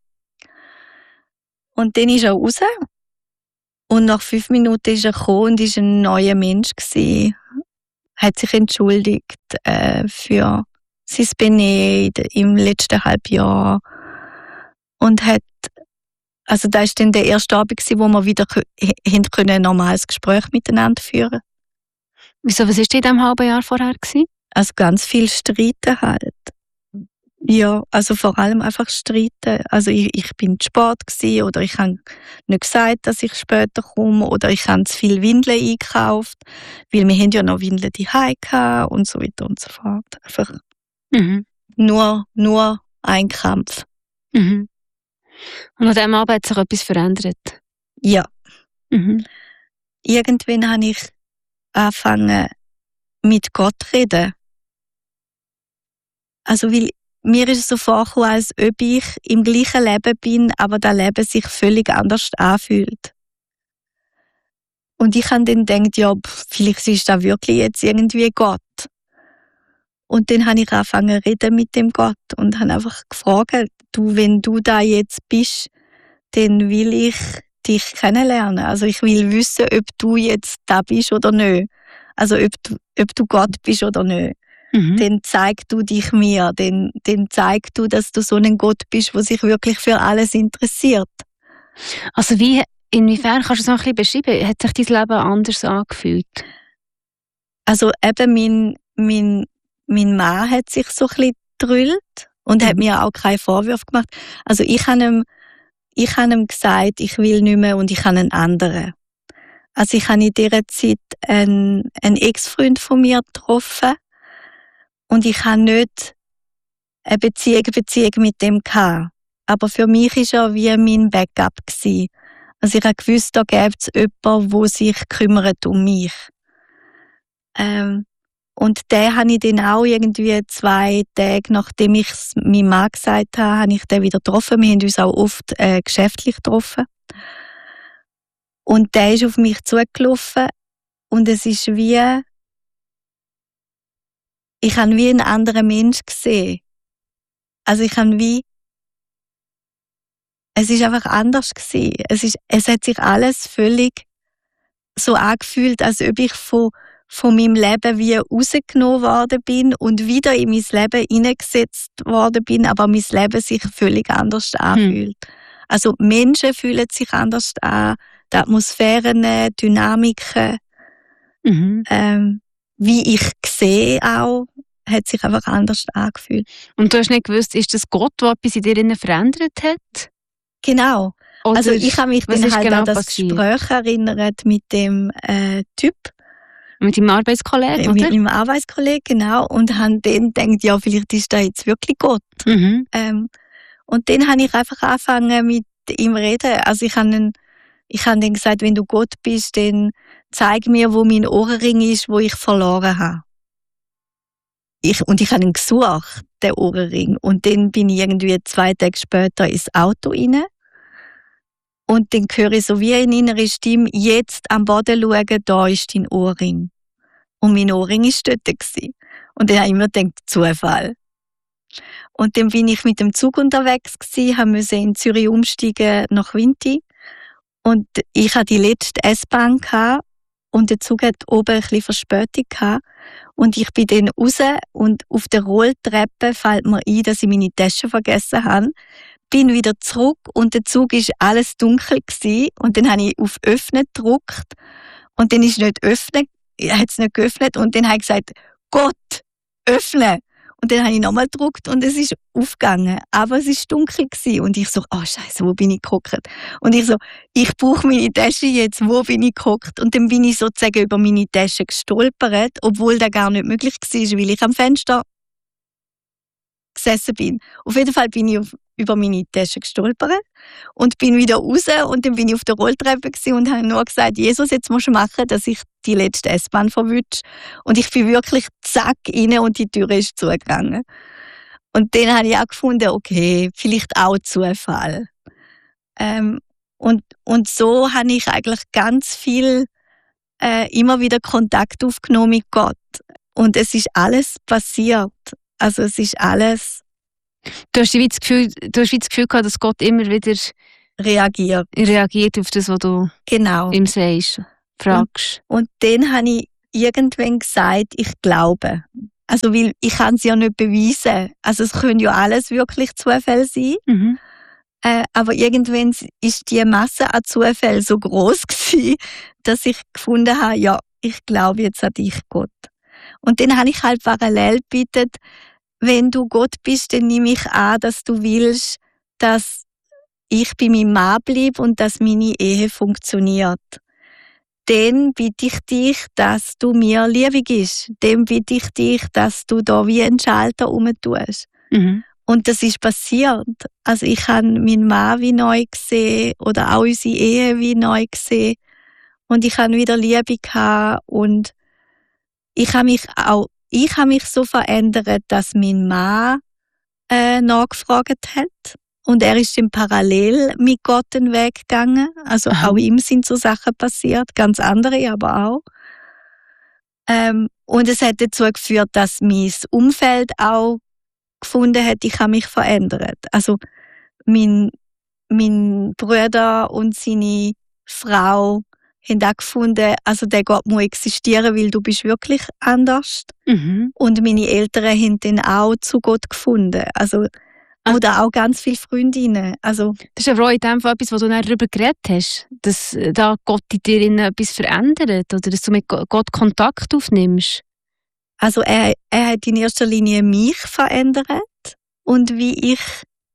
Speaker 3: Und dann ist er raus. Und nach fünf Minuten ist er gekommen und ist ein neuer Mensch gewesen. Hat sich entschuldigt äh, für sein Benehmen im letzten Halbjahr. Und hat, also das war dann der erste Abend gewesen, wo wir wieder haben können, ein normales Gespräch miteinander führen.
Speaker 5: Wieso, was war in diesem halben Jahr vorher gewesen?
Speaker 3: Also ganz viel Streiten halt. Ja, also vor allem einfach streiten. Also ich, ich bin zu spät gewesen, oder ich habe nicht gesagt, dass ich später komme, oder ich habe zu viel Windeln eingekauft, weil wir haben ja noch Windeln daheim gehabt und so weiter und so fort. Einfach
Speaker 5: Mhm.
Speaker 3: nur, nur ein Kampf.
Speaker 5: Mhm. Und an diesem Abend hat sich etwas verändert?
Speaker 3: Ja,
Speaker 5: Mhm.
Speaker 3: Irgendwann habe ich angefangen, mit Gott zu reden. Also, weil mir ist es so vorgekommen, als ob ich im gleichen Leben bin, aber das Leben sich völlig anders anfühlt. Und ich habe dann gedacht, ja, pff, vielleicht ist das wirklich jetzt irgendwie Gott. Und dann habe ich angefangen zu reden mit dem Gott und habe einfach gefragt, du, wenn du da jetzt bist, dann will ich dich kennenlernen. Also ich will wissen, ob du jetzt da bist oder nicht. Also ob du, ob du Gott bist oder nicht.
Speaker 5: Mhm.
Speaker 3: Dann zeig du dich mir, dann, dann zeig du, dass du so ein Gott bist, der sich wirklich für alles interessiert.
Speaker 5: Also wie, inwiefern kannst du es noch ein bisschen beschreiben? Hat sich dein Leben anders angefühlt?
Speaker 3: Also eben mein, mein, mein Mann hat sich so ein bisschen gedrüllt und
Speaker 5: Mhm.
Speaker 3: hat mir auch keine Vorwürfe gemacht. Also ich habe ihm, ich habe ihm gesagt, ich will nicht mehr und ich habe einen anderen. Also ich habe in dieser Zeit einen, einen Ex-Freund von mir getroffen und ich habe nicht eine Beziehung, Beziehung mit dem gehabt. Aber für mich war er wie mein Backup gewesen. Also ich habe gewusst, da gibt es jemanden, der sich kümmert um mich. Ähm, und den habe ich dann auch irgendwie zwei Tage, nachdem ich es meinem Mann gesagt habe, habe ich den wieder getroffen. Wir haben uns auch oft äh, geschäftlich getroffen. Und der ist auf mich zugelaufen und es ist wie, ich habe wie einen anderen Mensch gesehen. Also ich habe wie, es ist einfach anders gewesen. Es ist, es hat sich alles völlig so angefühlt, als ob ich von, von meinem Leben wie rausgenommen worden bin und wieder in mein Leben hineingesetzt worden bin, aber mein Leben sich völlig anders anfühlt. Also Menschen fühlen sich anders an, die Atmosphären, Dynamiken,
Speaker 5: Mhm.
Speaker 3: ähm, wie ich sehe auch, hat sich einfach anders angefühlt.
Speaker 5: Und du hast nicht gewusst, ist das Gott, der etwas in dir innen verändert hat?
Speaker 3: Genau.
Speaker 5: Oder
Speaker 3: Also ich habe mich
Speaker 5: was
Speaker 3: dann
Speaker 5: ist
Speaker 3: halt
Speaker 5: genau
Speaker 3: an das
Speaker 5: passiert?
Speaker 3: Gespräch erinnert mit dem äh, Typ,
Speaker 5: Mit deinem Arbeitskollegen,
Speaker 3: äh, mit
Speaker 5: oder?
Speaker 3: meinem Arbeitskollegen, genau, und habe dann gedacht, ja, vielleicht ist da jetzt wirklich Gott.
Speaker 5: Mhm.
Speaker 3: Ähm, und dann habe ich einfach angefangen mit ihm zu reden. Also ich habe dann, ich habe dann gesagt, wenn du Gott bist, dann zeig mir, wo mein Ohrring ist, wo ich verloren habe. Ich, und ich habe ihn gesucht, den Ohrring. Und dann bin ich irgendwie zwei Tage später ins Auto rein. Und dann höre ich so wie eine innere Stimme, jetzt am Boden schauen, da ist dein Ohrring. Und mein Ohrring war dort gewesen. Und dann habe ich mir gedacht, Zufall. Und dann bin ich mit dem Zug unterwegs gewesen, haben müssen in Zürich umsteigen nach Winti. Und ich hatte die letzte S-Bahn gehabt und der Zug hat oben ein bisschen Verspätung gehabt. Und ich bin dann raus und auf der Rolltreppe fällt mir ein, dass ich meine Tasche vergessen habe. Bin wieder zurück und der Zug war alles dunkel gewesen. Und dann habe ich auf Öffnen gedrückt und dann ist nicht öffnen, hat es nicht geöffnet und dann habe ich gesagt, Gott, öffne. Und dann habe ich nochmal gedrückt und es ist aufgegangen. Aber es war dunkel gewesen. Und ich so, oh Scheiße, wo bin ich gehockt? Und ich so, ich brauche meine Tasche jetzt, wo bin ich gehockt? Und dann bin ich sozusagen über meine Tasche gestolpert, obwohl das gar nicht möglich war, weil ich am Fenster gesessen bin. Auf jeden Fall bin ich auf, über meine Tasche gestolpert und bin wieder raus und dann bin ich auf der Rolltreppe und habe nur gesagt, Jesus, jetzt musst du machen, dass ich die letzte S-Bahn verwünsche. Und ich bin wirklich zack rein und die Tür ist zugegangen. Und dann habe ich auch gefunden, okay, vielleicht auch Zufall. Ähm, und, und so habe ich eigentlich ganz viel äh, immer wieder Kontakt aufgenommen mit Gott. Und es ist alles passiert. Also es ist alles
Speaker 5: Du hast wie das Gefühl, du hast wie das Gefühl gehabt, dass Gott immer wieder
Speaker 3: reagiert.
Speaker 5: reagiert auf das, was du
Speaker 3: Genau.
Speaker 5: ihm sagst, fragst.
Speaker 3: Und dann habe ich irgendwann gesagt, ich glaube. Also weil ich kann es ja nicht beweisen. Also es können ja alles wirklich Zufälle sein.
Speaker 5: Mhm.
Speaker 3: Äh, aber irgendwann ist die Masse an Zufällen so groß gewesen, dass ich gefunden habe, ja, ich glaube jetzt an dich, Gott. Und dann habe ich halt parallel gebeten, wenn du Gott bist, dann nehme ich an, dass du willst, dass ich bei meinem Mann bleibe und dass meine Ehe funktioniert. Dann bitte ich dich, dass du mir Liebe gibst. Dann bitte ich dich, dass du da wie einen Schalter rumtust.
Speaker 5: Mhm.
Speaker 3: Und das ist passiert. Also ich habe meinen Mann wie neu gesehen oder auch unsere Ehe wie neu gesehen. und ich habe wieder Liebe gehabt und ich habe mich auch, ich habe mich so verändert, dass mein Mann äh, nachgefragt hat und er ist dann parallel mit Gott den Weg gegangen. Also
Speaker 5: Aha.
Speaker 3: auch ihm sind so Sachen passiert, ganz andere aber auch. Ähm, und es hat dazu geführt, dass mein Umfeld auch gefunden hat, ich habe mich verändert. Also mein, mein Bruder und seine Frau haben auch gefunden, also der Gott muss existieren, weil du bist wirklich anders.
Speaker 5: Mhm.
Speaker 3: Und meine Eltern haben dann auch zu Gott gefunden. Also, oder auch ganz viele Freundinnen. Also,
Speaker 5: Das ist aber auch in dem Fall etwas, wo du dann darüber geredet hast, dass da Gott in dir innen etwas verändert oder dass du mit Gott Kontakt aufnimmst.
Speaker 3: also er, er hat in erster Linie mich verändert und wie ich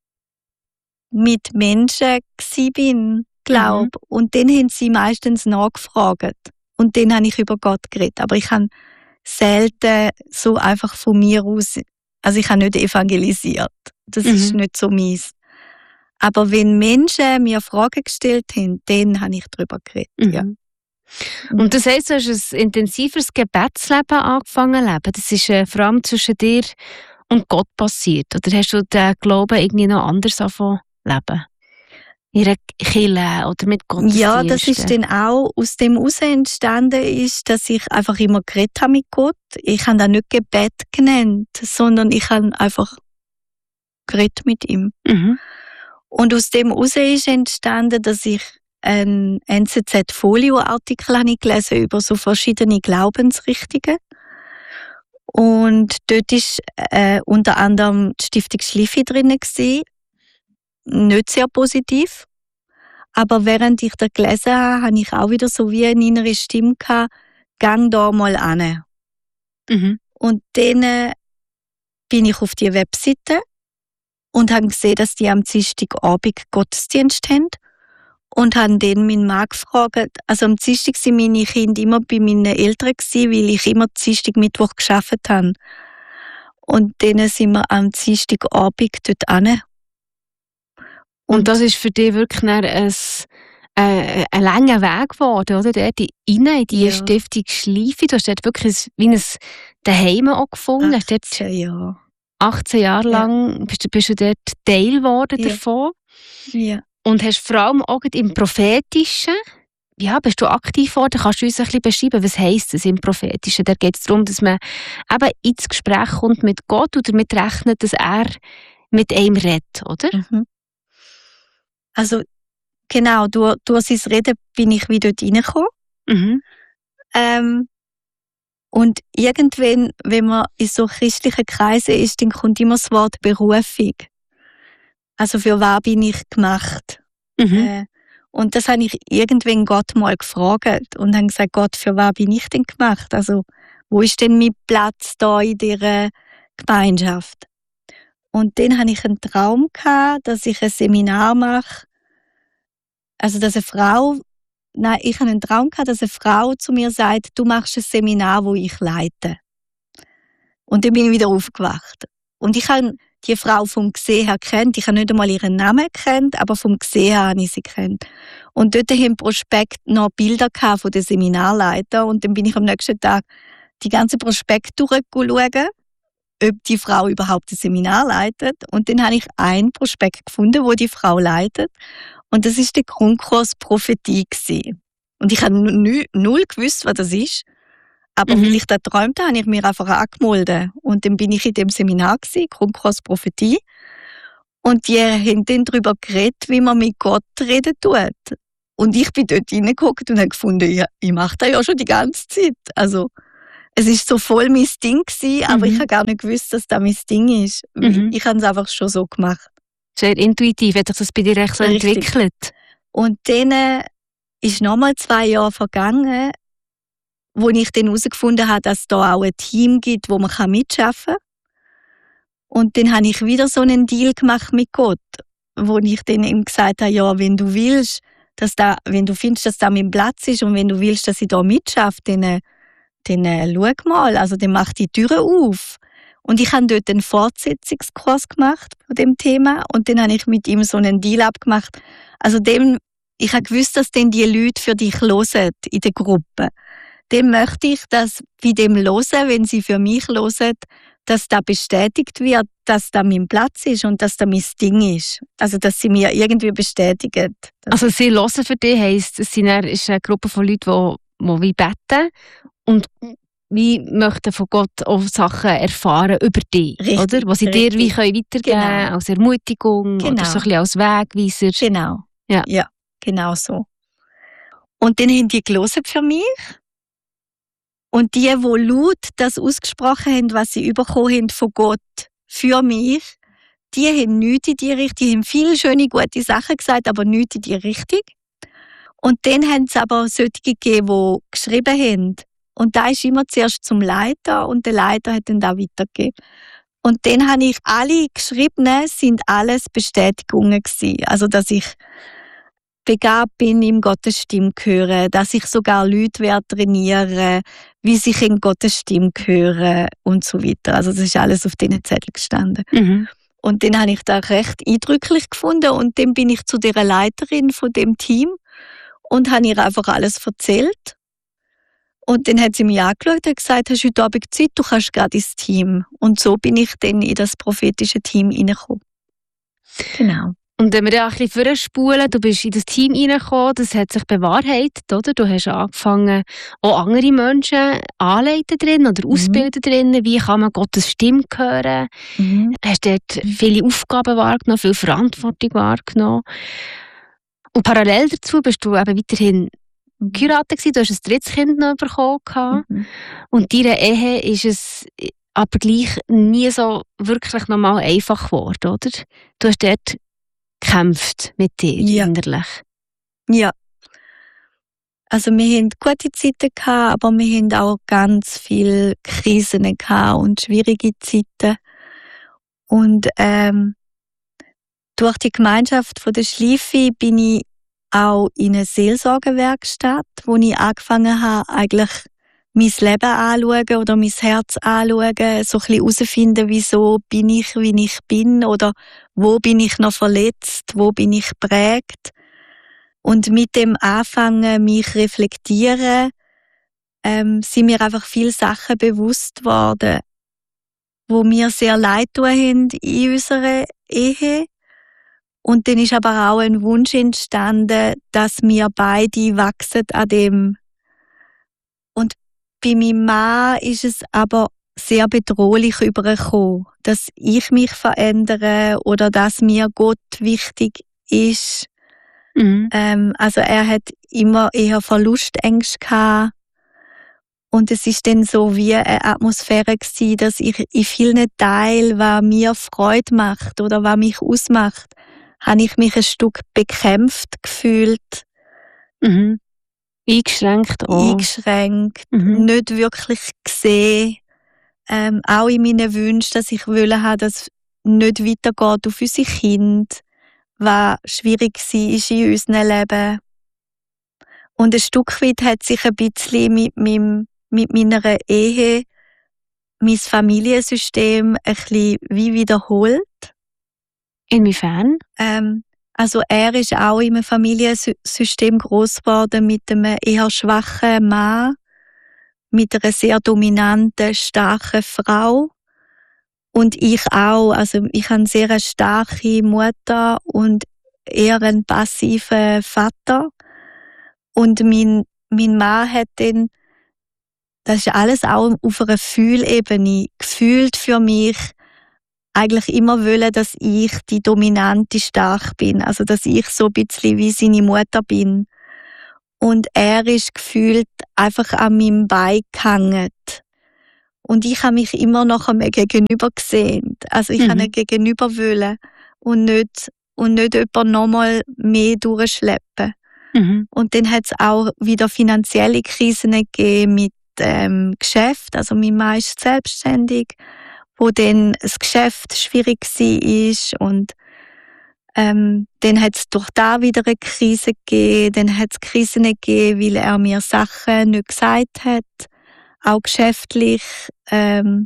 Speaker 3: mit Menschen gsi bin, glaube.
Speaker 5: Mhm.
Speaker 3: Und dann haben sie meistens nachgefragt. Und dann habe ich über Gott geredet. Aber ich habe selten so einfach von mir aus, also ich habe nicht evangelisiert. Das
Speaker 5: Mhm.
Speaker 3: ist nicht so meins. Aber wenn Menschen mir Fragen gestellt haben, dann habe ich darüber geredet.
Speaker 5: Mhm.
Speaker 3: Ja.
Speaker 5: Und das heisst, du hast ein intensiveres Gebetsleben angefangen zu leben. Das ist äh, vor allem zwischen dir und Gott passiert. Oder hast du den Glauben irgendwie noch anders angefangen zu leben? In einer Kirche oder mit Gottesdiensten?
Speaker 3: Ja, das ist dann auch aus dem heraus entstanden, ist, dass ich einfach immer geredet habe mit Gott. Ich habe das nicht Gebet genannt, sondern ich habe einfach geredet mit ihm.
Speaker 5: Mhm.
Speaker 3: Und aus dem heraus ist entstanden, dass ich einen N Z Z-Folio-Artikel habe ich gelesen über so verschiedene Glaubensrichtungen. Und dort war äh, unter anderem die Stiftung Schlifi drin gewesen. Nicht sehr positiv. Aber während ich das gelesen habe, habe ich auch wieder so wie eine innere Stimme gehabt, gang da mal an.
Speaker 5: Mhm.
Speaker 3: Und dann äh, bin ich auf die Webseite und habe gesehen, dass die am Dienstagabend Gottesdienst haben. Und habe dann meinen Mann gefragt, also am Dienstag waren meine Kinder immer bei meinen Eltern gewesen, weil ich immer Dienstag, Mittwoch gearbeitet habe. Und dann sind wir am Dienstagabend dort hin.
Speaker 5: Und das ist für dich wirklich ein, ein, ein, ein langer Weg geworden, oder? Dort rein in die
Speaker 3: Ja.
Speaker 5: Stiftung Schlifi. Du hast dort wirklich ein, wie ein Daheim auch gefunden. Hast dort
Speaker 3: achtzehn Jahre.
Speaker 5: achtzehn Jahre
Speaker 3: Ja.
Speaker 5: lang bist du, bist du dort Teil geworden
Speaker 3: Ja.
Speaker 5: davon.
Speaker 3: Ja.
Speaker 5: Und hast vor allem auch im Prophetischen, ja, bist du aktiv geworden? Kannst du uns ein bisschen beschreiben, was heisst das im Prophetischen? Da geht es darum, dass man eben ins Gespräch kommt mit Gott und damit rechnet, dass er mit einem redet, oder?
Speaker 3: Mhm. Also, genau, durch, durch sein Reden bin ich wieder dort reingekommen.
Speaker 5: Mhm.
Speaker 3: Ähm, und irgendwann, wenn man in so christlichen Kreisen ist, dann kommt immer das Wort Berufung. Also, für was bin ich gemacht?
Speaker 5: Mhm.
Speaker 3: Äh, und das habe ich irgendwann Gott mal gefragt und habe gesagt, Gott, für was bin ich denn gemacht? Also, wo ist denn mein Platz da in dieser Gemeinschaft? Und dann hatte ich einen Traum gehabt, dass ich ein Seminar mache. Also, dass eine Frau, nein, ich hatte einen Traum gehabt, dass eine Frau zu mir sagt, du machst ein Seminar, wo ich leite. Und dann bin ich wieder aufgewacht. Und ich habe die Frau vom Gesehen her kennt. Ich habe nicht einmal ihren Namen kennt, aber vom Gesehen her habe ich sie kennt. Und dort haben im Prospekt noch Bilder gehabt von den Seminarleitern. Und dann bin ich am nächsten Tag die ganze Prospekt durchgeschaut, ob die Frau überhaupt ein Seminar leitet. Und dann habe ich einen Prospekt gefunden, wo die Frau leitet. Und das ist der Grundkurs Prophetie gewesen. Und ich habe null, null gewusst, was das ist. Aber
Speaker 5: Mhm.
Speaker 3: weil ich da geträumt habe, habe ich mich einfach angemeldet. Und dann bin ich in dem Seminar gewesen, Grundkurs Prophetie. Und die haben dann darüber geredet, wie man mit Gott reden tut. Und ich bin dort reingeguckt und habe gefunden, ja, ich mache das ja schon die ganze Zeit. Also, es ist so voll mein Ding gewesen, aber
Speaker 5: Mhm.
Speaker 3: ich habe gar nicht gewusst, dass das mein Ding ist.
Speaker 5: Mhm.
Speaker 3: Ich habe es einfach schon so gemacht.
Speaker 5: Sehr intuitiv, hat sich das bei dir echt so
Speaker 3: Richtig.
Speaker 5: entwickelt?
Speaker 3: Und dann äh, ist nochmal zwei Jahre vergangen, wo ich dann herausgefunden habe, dass es da auch ein Team gibt, wo man mitarbeiten kann. Und dann habe ich wieder so einen Deal gemacht mit Gott, wo ich dann ihm gesagt habe, ja, wenn du willst, dass da, wenn du findest, dass da mein Platz ist und wenn du willst, dass ich da mitarbeite, dann, äh, dann äh, schau mal, also dann mach die Türen auf. Und ich habe dort einen Fortsetzungskurs gemacht von dem Thema und dann habe ich mit ihm so einen Deal abgemacht. Also dem ich habe gewusst, dass dann die Leute für dich hören in der Gruppe. Dann möchte ich, dass bei dem Hören, wenn sie für mich hören, dass da bestätigt wird, dass da mein Platz ist und dass da mein Ding ist. Also, dass sie mir irgendwie bestätigen.
Speaker 5: Also, sie hören für dich heisst, es sind eine, ist eine Gruppe von Leuten, die, die wie beten und wie möchten von Gott auch Sachen erfahren über dich,
Speaker 3: Richtig,
Speaker 5: oder? Was sie dir wie können weitergeben können,
Speaker 3: genau.
Speaker 5: als Ermutigung
Speaker 3: Genau.
Speaker 5: oder so ein bisschen als Wegweiser.
Speaker 3: Genau.
Speaker 5: Ja.
Speaker 3: ja, genau so. Und dann haben die gelesen für mich. Und die, die laut das ausgesprochen haben, was sie bekommen haben von Gott für mich, die haben nichts in die Richtung, die haben viele schöne, gute Sachen gesagt, aber nichts in die Richtung. Und dann haben es aber solche gegeben, die geschrieben haben. Und da ist immer zuerst zum Leiter und der Leiter hat dann da weitergegeben. Und dann habe ich alle Geschriebenen, sind alles Bestätigungen gewesen. Also, dass ich begabt bin im Gottes Stimme hören, dass ich sogar Leute werde trainieren, wie sich in Gottes Stimme hören und so weiter. Also das ist alles auf diesen Zettel gestanden.
Speaker 5: Mhm.
Speaker 3: Und dann habe ich das recht eindrücklich gefunden und dann bin ich zu der Leiterin von dem Team und habe ihr einfach alles erzählt. Und dann hat sie mich angeschaut und gesagt, hast du heute Abend Zeit, du kannst gerade ins Team. Und so bin ich dann in das prophetische Team reingekommen. Genau.
Speaker 5: Und wenn wir dann ein bisschen vorspulen, du bist in das Team reingekommen, das hat sich bewahrheitet, oder? Du hast angefangen, auch andere Menschen anleiten drin oder ausbilden mhm. drin. Wie kann man Gottes Stimme hören? Mhm. Hast dort viele Aufgaben wahrgenommen, viel Verantwortung wahrgenommen. Und parallel dazu bist du eben weiterhin geheiratet gewesen. Du hast ein drittes Kind noch bekommen. Mhm. Und in deiner Ehe ist es aber gleich nie so wirklich nochmal einfach geworden, oder? Du hast dort gekämpft mit dir
Speaker 3: ja.
Speaker 5: innerlich.
Speaker 3: Ja. Also wir hatten gute Zeiten gehabt, aber wir hatten auch ganz viele Krisen gehabt und schwierige Zeiten. Und ähm, durch die Gemeinschaft von der Schleife bin ich auch in eine Seelsorgewerkstatt, wo ich angefangen habe, eigentlich mein Leben anschauen oder mein Herz anschauen, so ein bisschen herausfinden, wieso bin ich, wie ich bin oder wo bin ich noch verletzt, wo bin ich geprägt. Und mit dem Anfangen, mich reflektieren, ähm, sind mir einfach viele Sachen bewusst worden, wo mir sehr leid tun haben in unserer Ehe. Und dann ist aber auch ein Wunsch entstanden, dass wir beide wachsen an dem. Und bei meinem Mann ist es aber sehr bedrohlich übergekommen, dass ich mich verändere oder dass mir Gott wichtig ist. Mhm. Ähm, also er hat immer eher Verlustängste gehabt. Und es ist dann so wie eine Atmosphäre gewesen, dass ich in vielen Teilen, was mir Freude macht oder was mich ausmacht, habe ich mich ein Stück bekämpft gefühlt.
Speaker 5: Mhm. Eingeschränkt auch.
Speaker 3: Eingeschränkt,
Speaker 5: mhm.
Speaker 3: nicht wirklich gesehen. Ähm, auch in meinen Wünschen, dass ich wollte haben, dass es nicht weitergeht auf unsere Kinder, was schwierig war in unserem Leben. Und ein Stück weit hat sich ein bisschen mit, meinem, mit meiner Ehe mein Familiensystem ein bisschen wie wiederholt.
Speaker 5: Inwiefern?
Speaker 3: Ähm, also er ist auch in einem Familiensystem groß geworden mit einem eher schwachen Mann, mit einer sehr dominanten, starken Frau. Und ich auch. Also ich habe eine sehr starke Mutter und eher einen passiven Vater. Und mein, mein Mann hat dann, das ist alles auch auf einer Fühlebene, gefühlt für mich, eigentlich immer wollen, dass ich die dominante stark bin. Also, dass ich so ein bisschen wie seine Mutter bin. Und er ist gefühlt einfach an meinem Bein gehangen. Und ich habe mich immer noch einmal gegenüber gesehen. Also, ich mhm. habe ihn gegenüber wollen und nicht, und nicht jemand nochmal mehr durchschleppen.
Speaker 5: Mhm.
Speaker 3: Und dann hat es auch wieder finanzielle Krisen gegeben mit ähm, Geschäft. Also, mein Mann ist selbstständig, wo dann das Geschäft schwierig war und ähm, dann hat es durch da wieder eine Krise gegeben, dann hat es Krisen gegeben, weil er mir Sachen nicht gesagt hat, auch geschäftlich, ähm,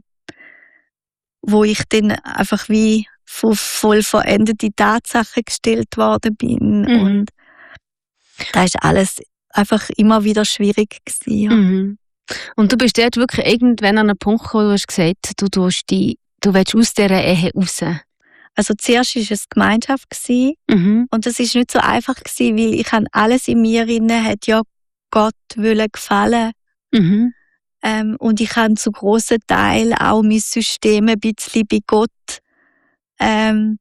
Speaker 3: wo ich dann einfach wie voll veränderte Tatsachen gestellt worden bin.
Speaker 5: Mhm.
Speaker 3: Und Da ist alles einfach immer wieder schwierig gewesen, ja.
Speaker 5: Mhm. Und du bist dort wirklich irgendwann an einen Punkt gekommen, wo du hast gesagt, du, du, die, du willst aus dieser Ehe raus.
Speaker 3: Also zuerst war es Gemeinschaft gewesen,
Speaker 5: Mhm.
Speaker 3: und das ist nicht so einfach gewesen, weil ich habe alles in mir inne hat ja Gott wollen gefallen.
Speaker 5: Mhm.
Speaker 3: Ähm, und ich habe zu grossen Teil auch mein System ein bisschen bei Gott ähm,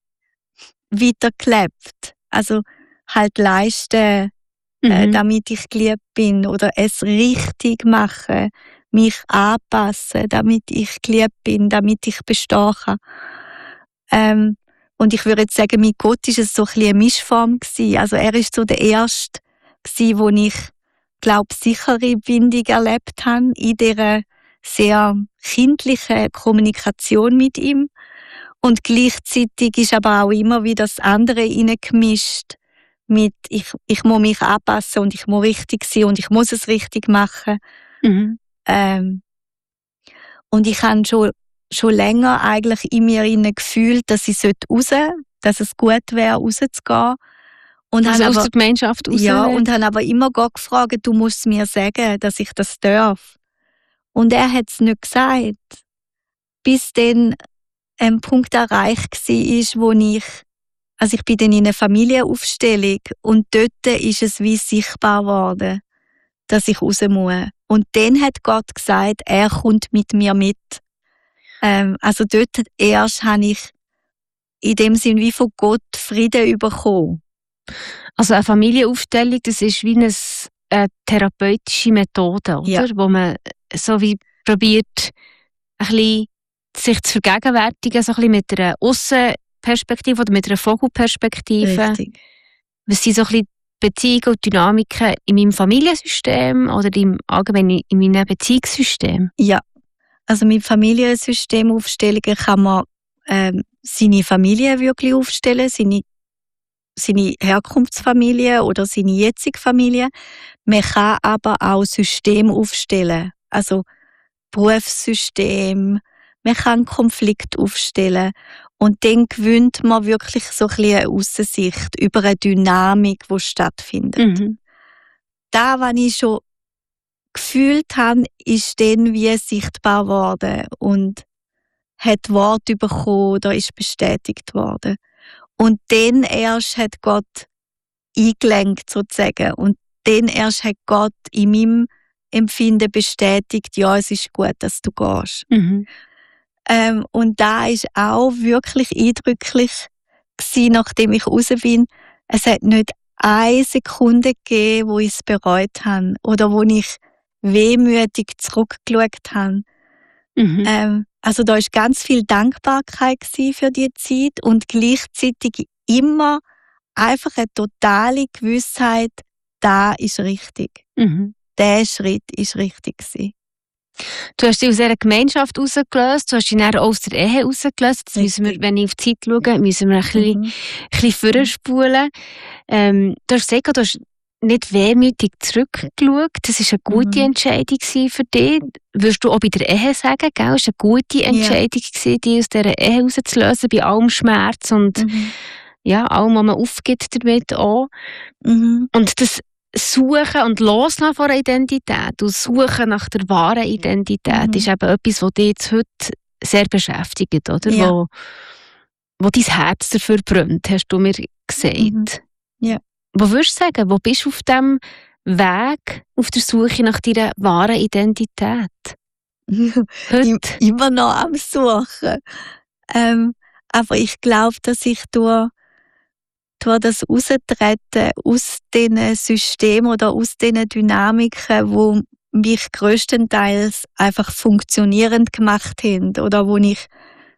Speaker 3: weitergelebt. Also halt leisten, äh,
Speaker 5: Mhm.
Speaker 3: damit ich geliebt bin, oder es richtig machen, mich anpassen, damit ich geliebt bin, damit ich bestehen kann. Ähm, und ich würde jetzt sagen, mit Gott ist es so ein bisschen eine Mischform gewesen. Also er ist so der Erste gewesen, wo ich, glaube, sichere Bindung erlebt habe in dieser sehr kindlichen Kommunikation mit ihm. Und gleichzeitig ist aber auch immer wieder das andere reingemischt mit, ich, ich muss mich anpassen und ich muss richtig sein und ich muss es richtig machen.
Speaker 5: Mhm.
Speaker 3: Ähm, und ich habe schon, schon länger eigentlich in mir innen gefühlt, dass ich raus sollte, dass es gut wäre, rauszugehen. Und
Speaker 5: Also
Speaker 3: habe
Speaker 5: aus
Speaker 3: aber,
Speaker 5: der Gemeinschaft raus.
Speaker 3: ja, und habe aber immer Gott gefragt, du musst es mir sagen, dass ich das darf. Und er hat es nicht gesagt. Bis dann ein Punkt erreicht war, wo ich, also ich bin dann in einer Familienaufstellung und dort ist es wie sichtbar geworden, dass ich raus muss. Und dann hat Gott gesagt, er kommt mit mir mit. Ähm, also dort erst habe ich in dem Sinn wie von Gott Frieden bekommen.
Speaker 5: Also eine Familienaufstellung, das ist wie eine, eine therapeutische Methode, oder?
Speaker 3: Ja.
Speaker 5: Wo man so wie probiert, ein bisschen sich zu vergegenwärtigen, so ein bisschen mit einer Aussenperspektive oder mit einer Vogelperspektive.
Speaker 3: Richtig.
Speaker 5: Was sind so ein bisschen Beziehungen und Dynamiken in meinem Familiensystem oder im allgemein in meinem Beziehungssystem?
Speaker 3: Ja. Also mit Familiensystemaufstellungen kann man ähm, seine Familie wirklich aufstellen, seine, seine Herkunftsfamilie oder seine jetzige Familie. Man kann aber auch System aufstellen, also Berufssystem. Man kann Konflikt aufstellen und dann gewinnt man wirklich so ein bisschen eine Aussicht über eine Dynamik, die stattfindet.
Speaker 5: Mhm.
Speaker 3: Da, was ich schon gefühlt habe, ist dann wie sichtbar geworden und hat Wort bekommen oder ist bestätigt worden. Und dann erst hat Gott eingelenkt sozusagen und dann erst hat Gott in meinem Empfinden bestätigt, ja, es ist gut, dass du gehst.
Speaker 5: Mhm.
Speaker 3: Ähm, und da ist auch wirklich eindrücklich gewesen, nachdem ich raus bin. Es hat nicht eine Sekunde gegeben, wo ich es bereut habe oder wo ich wehmütig zurückgeschaut habe.
Speaker 5: Mhm.
Speaker 3: Ähm, also da ist ganz viel Dankbarkeit gewesen für die Zeit und gleichzeitig immer einfach eine totale Gewissheit, da ist richtig.
Speaker 5: Mhm.
Speaker 3: Der Schritt ist richtig gewesen.
Speaker 5: Du hast dich aus dieser Gemeinschaft rausgelöst, du hast dich dann auch aus der Ehe rausgelöst. Jetzt müssen wir, wenn ich auf die Zeit schaue, müssen wir ein bisschen,
Speaker 3: Mhm.
Speaker 5: ein bisschen vorspulen. Ähm, du hast gesagt, du hast nicht wehmütig zurückgeschaut. Das war eine gute
Speaker 3: Mhm.
Speaker 5: Entscheidung für dich. Würdest du auch bei der Ehe sagen, gell? Es war eine gute Entscheidung, ja. dich aus dieser Ehe rauszulösen, bei allem Schmerz und
Speaker 3: Mhm.
Speaker 5: ja, allem, was man aufgibt damit auch.
Speaker 3: Mhm.
Speaker 5: Und das Suchen und Loslassen von einer Identität und Suchen nach der wahren Identität
Speaker 3: Mhm.
Speaker 5: ist eben etwas, was dich jetzt heute sehr beschäftigt, oder?
Speaker 3: Ja.
Speaker 5: Wo, wo dein Herz dafür brennt, hast du mir gesagt.
Speaker 3: Mhm. Ja.
Speaker 5: Wo würdest du sagen, wo bist du auf diesem Weg, auf der Suche nach deiner wahren Identität? Heute?
Speaker 3: Immer noch am Suchen. Ähm, aber ich glaube, dass ich durch, durch das Raustreten aus diesen Systemen oder aus diesen Dynamiken, die mich grösstenteils einfach funktionierend gemacht haben oder wo ich